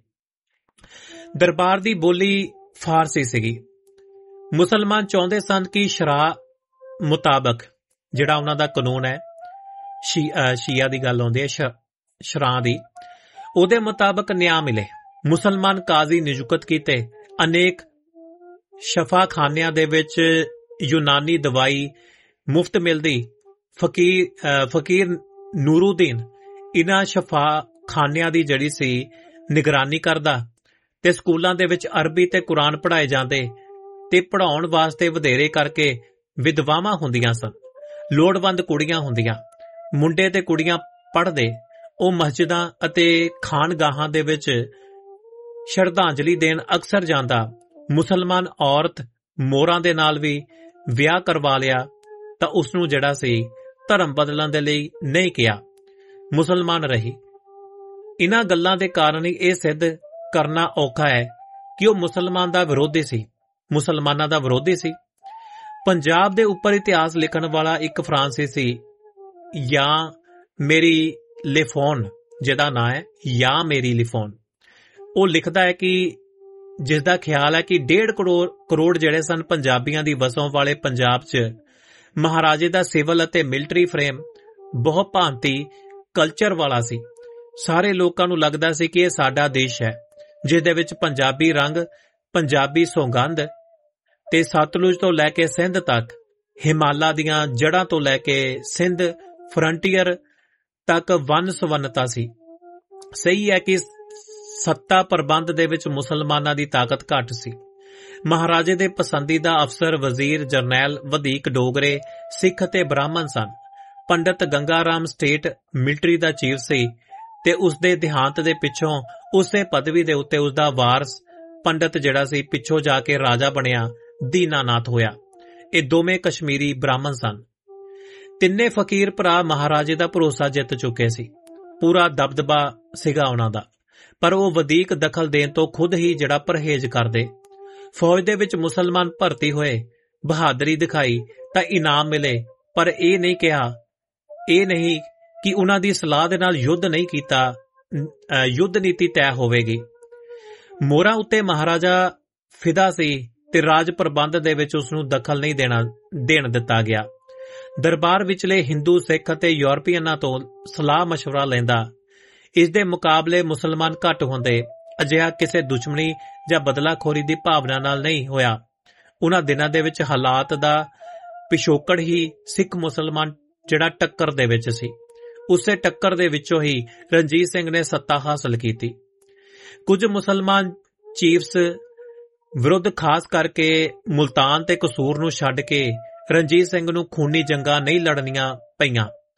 ਦਰਬਾਰ ਦੀ ਬੋਲੀ ਫਾਰਸੀ ਸੀਗੀ। ਮੁਸਲਮਾਨ ਚਾਹੁੰਦੇ ਸਨ ਕਿ ਸ਼ਰਾ ਮੁਤਾਬਕ ਜਿਹੜਾ ਉਹਨਾਂ ਦਾ ਕਾਨੂੰਨ ਹੈ, ਸ਼ੀਆ ਦੀ ਗੱਲ ਆਉਂਦੀ ਹੈ, ਸ਼ਰਾਂ ਦੀ, ਉਹਦੇ ਮੁਤਾਬਕ ਨਿਆਂ ਮਿਲੇ। ਮੁਸਲਮਾਨ ਕਾਜ਼ੀ ਨਿਯੁਕਤ ਕੀਤੇ। ਅਨੇਕ ਸ਼ਫਾਖਾਨਿਆਂ ਦੇ ਵਿੱਚ ਯੂਨਾਨੀ ਦਵਾਈ ਮੁਫਤ ਮਿਲਦੀ। ਫਕੀਰ ਨੂਰੂਦੀਨ ਇਨ੍ਹਾਂ ਸ਼ਫਾਖਾਨਿਆਂ ਦੀ ਜਿਹੜੀ ਸੀ ਨਿਗਰਾਨੀ ਕਰਦਾ ਤੇ ਸਕੂਲਾਂ ਦੇ ਵਿੱਚ ਅਰਬੀ ਤੇ ਕੁਰਾਨ ਪੜ੍ਹਾਏ ਜਾਂਦੇ ਤੇ ਪੜ੍ਹਾਉਣ ਵਾਸਤੇ ਵਧੇਰੇ ਕਰਕੇ ਵਿਧਵਾਵਾਂ ਹੁੰਦੀਆਂ ਸਨ। ਲੋੜਵੰਦ ਕੁੜੀਆਂ ਹੁੰਦੀਆਂ। ਮੁੰਡੇ ਤੇ ਕੁੜੀਆਂ ਪੜ੍ਹਦੇ। ਉਹ ਮਸਜਿਦਾਂ ਅਤੇ ਖਾਨਗਾਹਾਂ ਦੇ ਵਿੱਚ ਸ਼ਰਧਾਂਜਲੀ ਦੇਣ ਅਕਸਰ ਜਾਂਦਾ। ਮੁਸਲਮਾਨ ਔਰਤ ਮੋਹਰਾਂ ਦੇ ਨਾਲ ਵੀ ਵਿਆਹ ਕਰਵਾ ਲਿਆ ਤਾਂ ਉਸਨੂੰ ਜਿਹੜਾ ਸੀ ਧਰਮ ਬਦਲਣ ਦੇ ਲਈ ਨਹੀਂ ਕਿਹਾ, ਮੁਸਲਮਾਨ ਰਹੀ। ਇਨ੍ਹਾਂ ਗੱਲਾਂ ਦੇ ਕਾਰਨ ਹੀ ਇਹ ਸਿੱਧ ਕਰਨਾ ਔਖਾ ਹੈ ਕਿ ਉਹ ਮੁਸਲਮਾਨਾਂ ਦਾ ਵਿਰੋਧੀ ਸੀ। ਪੰਜਾਬ ਦੇ ਉੱਪਰ ਇਤਿਹਾਸ ਲਿਖਣ ਵਾਲਾ ਇੱਕ ਫਰਾਂਸੀਸੀ ਜਾਂ ਮੇਰੀ ਲਿਫੋਨ, ਜਿਹਦਾ ਨਾਂ ਹੈ ਜਾਂ ਮੇਰੀ ਲਿਫੋਨ, ਉਹ ਲਿਖਦਾ ਹੈ ਕਿ ਜਿਸ ਦਾ ਖਿਆਲ ਹੈ ਕਿ 1.5 ਕਰੋੜ ਜਿਹੜੇ ਸਨ ਪੰਜਾਬੀਆਂ ਦੀ ਵਸੋਂ ਵਾਲੇ ਪੰਜਾਬ 'ਚ ਮਹਾਰਾਜੇ ਦਾ ਸਿਵਲ ਅਤੇ ਮਿਲਟਰੀ ਫਰੇਮ ਬਹੁਤ ਭਾਂਤੀ ਕਲਚਰ ਵਾਲਾ ਸੀ। ਸਾਰੇ ਲੋਕਾਂ ਨੂੰ ਲੱਗਦਾ ਸੀ ਕਿ ਇਹ ਸਾਡਾ ਦੇਸ਼ ਹੈ, ਜਿਸ ਦੇ ਵਿੱਚ ਪੰਜਾਬੀ ਰੰਗ, ਪੰਜਾਬੀ ਸੌਗੰਧ ਤੇ ਸਤਲੁਜ ਤੋਂ ਲੈ ਕੇ ਸਿੰਧ ਤੱਕ, ਹਿਮਾਲਾ ਦੀਆਂ ਜੜ੍ਹਾਂ ਤੋਂ ਲੈ ਕੇ ਸਿੰਧ ਫਰੰਟੀਅਰ ਤੱਕ ਵੰਨ-ਸੁਵੰਨਤਾ ਸੀ। ਸਹੀ ਹੈ ਕਿ ਸੱਤਾ ਪ੍ਰਬੰਧ ਦੇ ਵਿੱਚ ਮੁਸਲਮਾਨਾਂ ਦੀ ਤਾਕਤ ਘੱਟ ਸੀ। ਮਹਾਰਾਜੇ ਦੇ ਪਸੰਦੀਦਾ ਅਫਸਰ ਵਜ਼ੀਰ ਜਰਨੈਲ ਵਧੀਕ ਡੋਗਰੇ, ਸਿੱਖ ਅਤੇ ਬ੍ਰਾਹਮਣ ਸਨ। ਪੰਡਤ ਗੰਗਾ ਰਾਮ ਸਟੇਟ ਮਿਲਟਰੀ ਦਾ ਚੀਫ ਸੀ ਤੇ ਉਸਦੇ ਦੇਹਾਂਤ ਦੇ ਪਿੱਛੋਂ ਉਸੇ ਪਦਵੀ ਦੇ ਉੱਤੇ ਉਸਦਾ ਵਾਰਸ ਪੰਡਤ ਜਿਹੜਾ ਸੀ ਪਿੱਛੋਂ ਜਾ ਕੇ ਰਾਜਾ ਬਣਿਆ, ਦੀਨਾਨਾਥ ਹੋਇਆ। ਇਹ ਦੋਵੇਂ ਕਸ਼ਮੀਰੀ ਬ੍ਰਾਹਮਣ ਸਨ। ਤਿੰਨੇ ਫਕੀਰ ਭਰਾ ਮਹਾਰਾਜੇ ਦਾ ਭਰੋਸਾ ਜਿੱਤ ਚੁੱਕੇ ਸੀ। ਪੂਰਾ ਦਬਦਬਾ ਸੀਗਾ ਉਹਨਾਂ ਦਾ, ਪਰ ਉਹ ਵਧੀਕ ਦਖਲ ਦੇਣ ਤੋਂ ਖੁਦ ਹੀ ਜਿਹੜਾ ਪਰਹੇਜ਼ ਕਰਦੇ। ਫੌਜ ਦੇ ਵਿੱਚ ਮੁਸਲਮਾਨ ਭਰਤੀ ਹੋਏ, ਬਹਾਦਰੀ ਦਿਖਾਈ ਤਾਂ ਇਨਾਮ ਮਿਲੇ, ਪਰ ਇਹ ਨਹੀਂ ਕਿ ਉਹਨਾਂ ਦੀ ਸਲਾਹ ਦੇ ਨਾਲ ਯੁੱਧ ਨਹੀਂ ਕੀਤਾ, ਯੁੱਧ ਨੀਤੀ ਤੈਅ ਹੋਵੇਗੀ। ਮੋਹਰਾਂ ਉੱਤੇ ਮਹਾਰਾਜਾ ਫਿਦਾ ਸੀ ਤੇ ਰਾਜ ਪ੍ਰਬੰਧ ਦੇ ਵਿੱਚ ਉਸਨੂੰ ਦਖਲ ਨਹੀਂ ਦੇਣ ਦਿੱਤਾ ਗਿਆ। ਦਰਬਾਰ ਵਿਚਲੇ ਹਿੰਦੂ, ਸਿੱਖ ਅਤੇ ਯੂਰਪੀਅਨਾਂ ਤੋਂ ਸਲਾਹ ਮਸ਼ਵਰਾ ਲੈਂਦਾ। ਇਸ ਦੇ ਮੁਕਾਬਲੇ ਮੁਸਲਮਾਨ ਘੱਟ ਹੁੰਦੇ। ਅਜਿਹਾ ਕਿਸੇ ਦੁਸ਼ਮਣੀ ਜਾਂ ਬਦਲਾਖੋਰੀ ਦੀ ਭਾਵਨਾ ਨਾਲ ਨਹੀਂ ਹੋਇਆ। ਉਹਨਾਂ ਦਿਨਾਂ ਦੇ ਵਿੱਚ ਹਾਲਾਤ ਦਾ ਪਿਛੋਕੜ ਹੀ ਸਿੱਖ ਮੁਸਲਮਾਨ ਜਿਹੜਾ ਟੱਕਰ ਦੇ ਵਿੱਚ ਸੀ। ਉਸੇ ਟੱਕਰ ਦੇ ਵਿੱਚੋਂ ਹੀ ਰਣਜੀਤ ਸਿੰਘ ਨੇ ਸੱਤਾ ਹਾਸਲ ਕੀਤੀ। ਕੁਝ ਮੁਸਲਮਾਨ ਚੀਫਸ ਵਿਰੁੱਧ ਖਾਸ ਕਰਕੇ ਮੁਲਤਾਨ ਤੇ ਕਸੂਰ ਨੂੰ ਛੱਡ ਕੇ ਰਣਜੀਤ ਸਿੰਘ ਨੂੰ ਖੂਨੀ ਜੰਗਾਂ ਨਹੀਂ ਲੜਨੀਆਂ ਪਈਆਂ।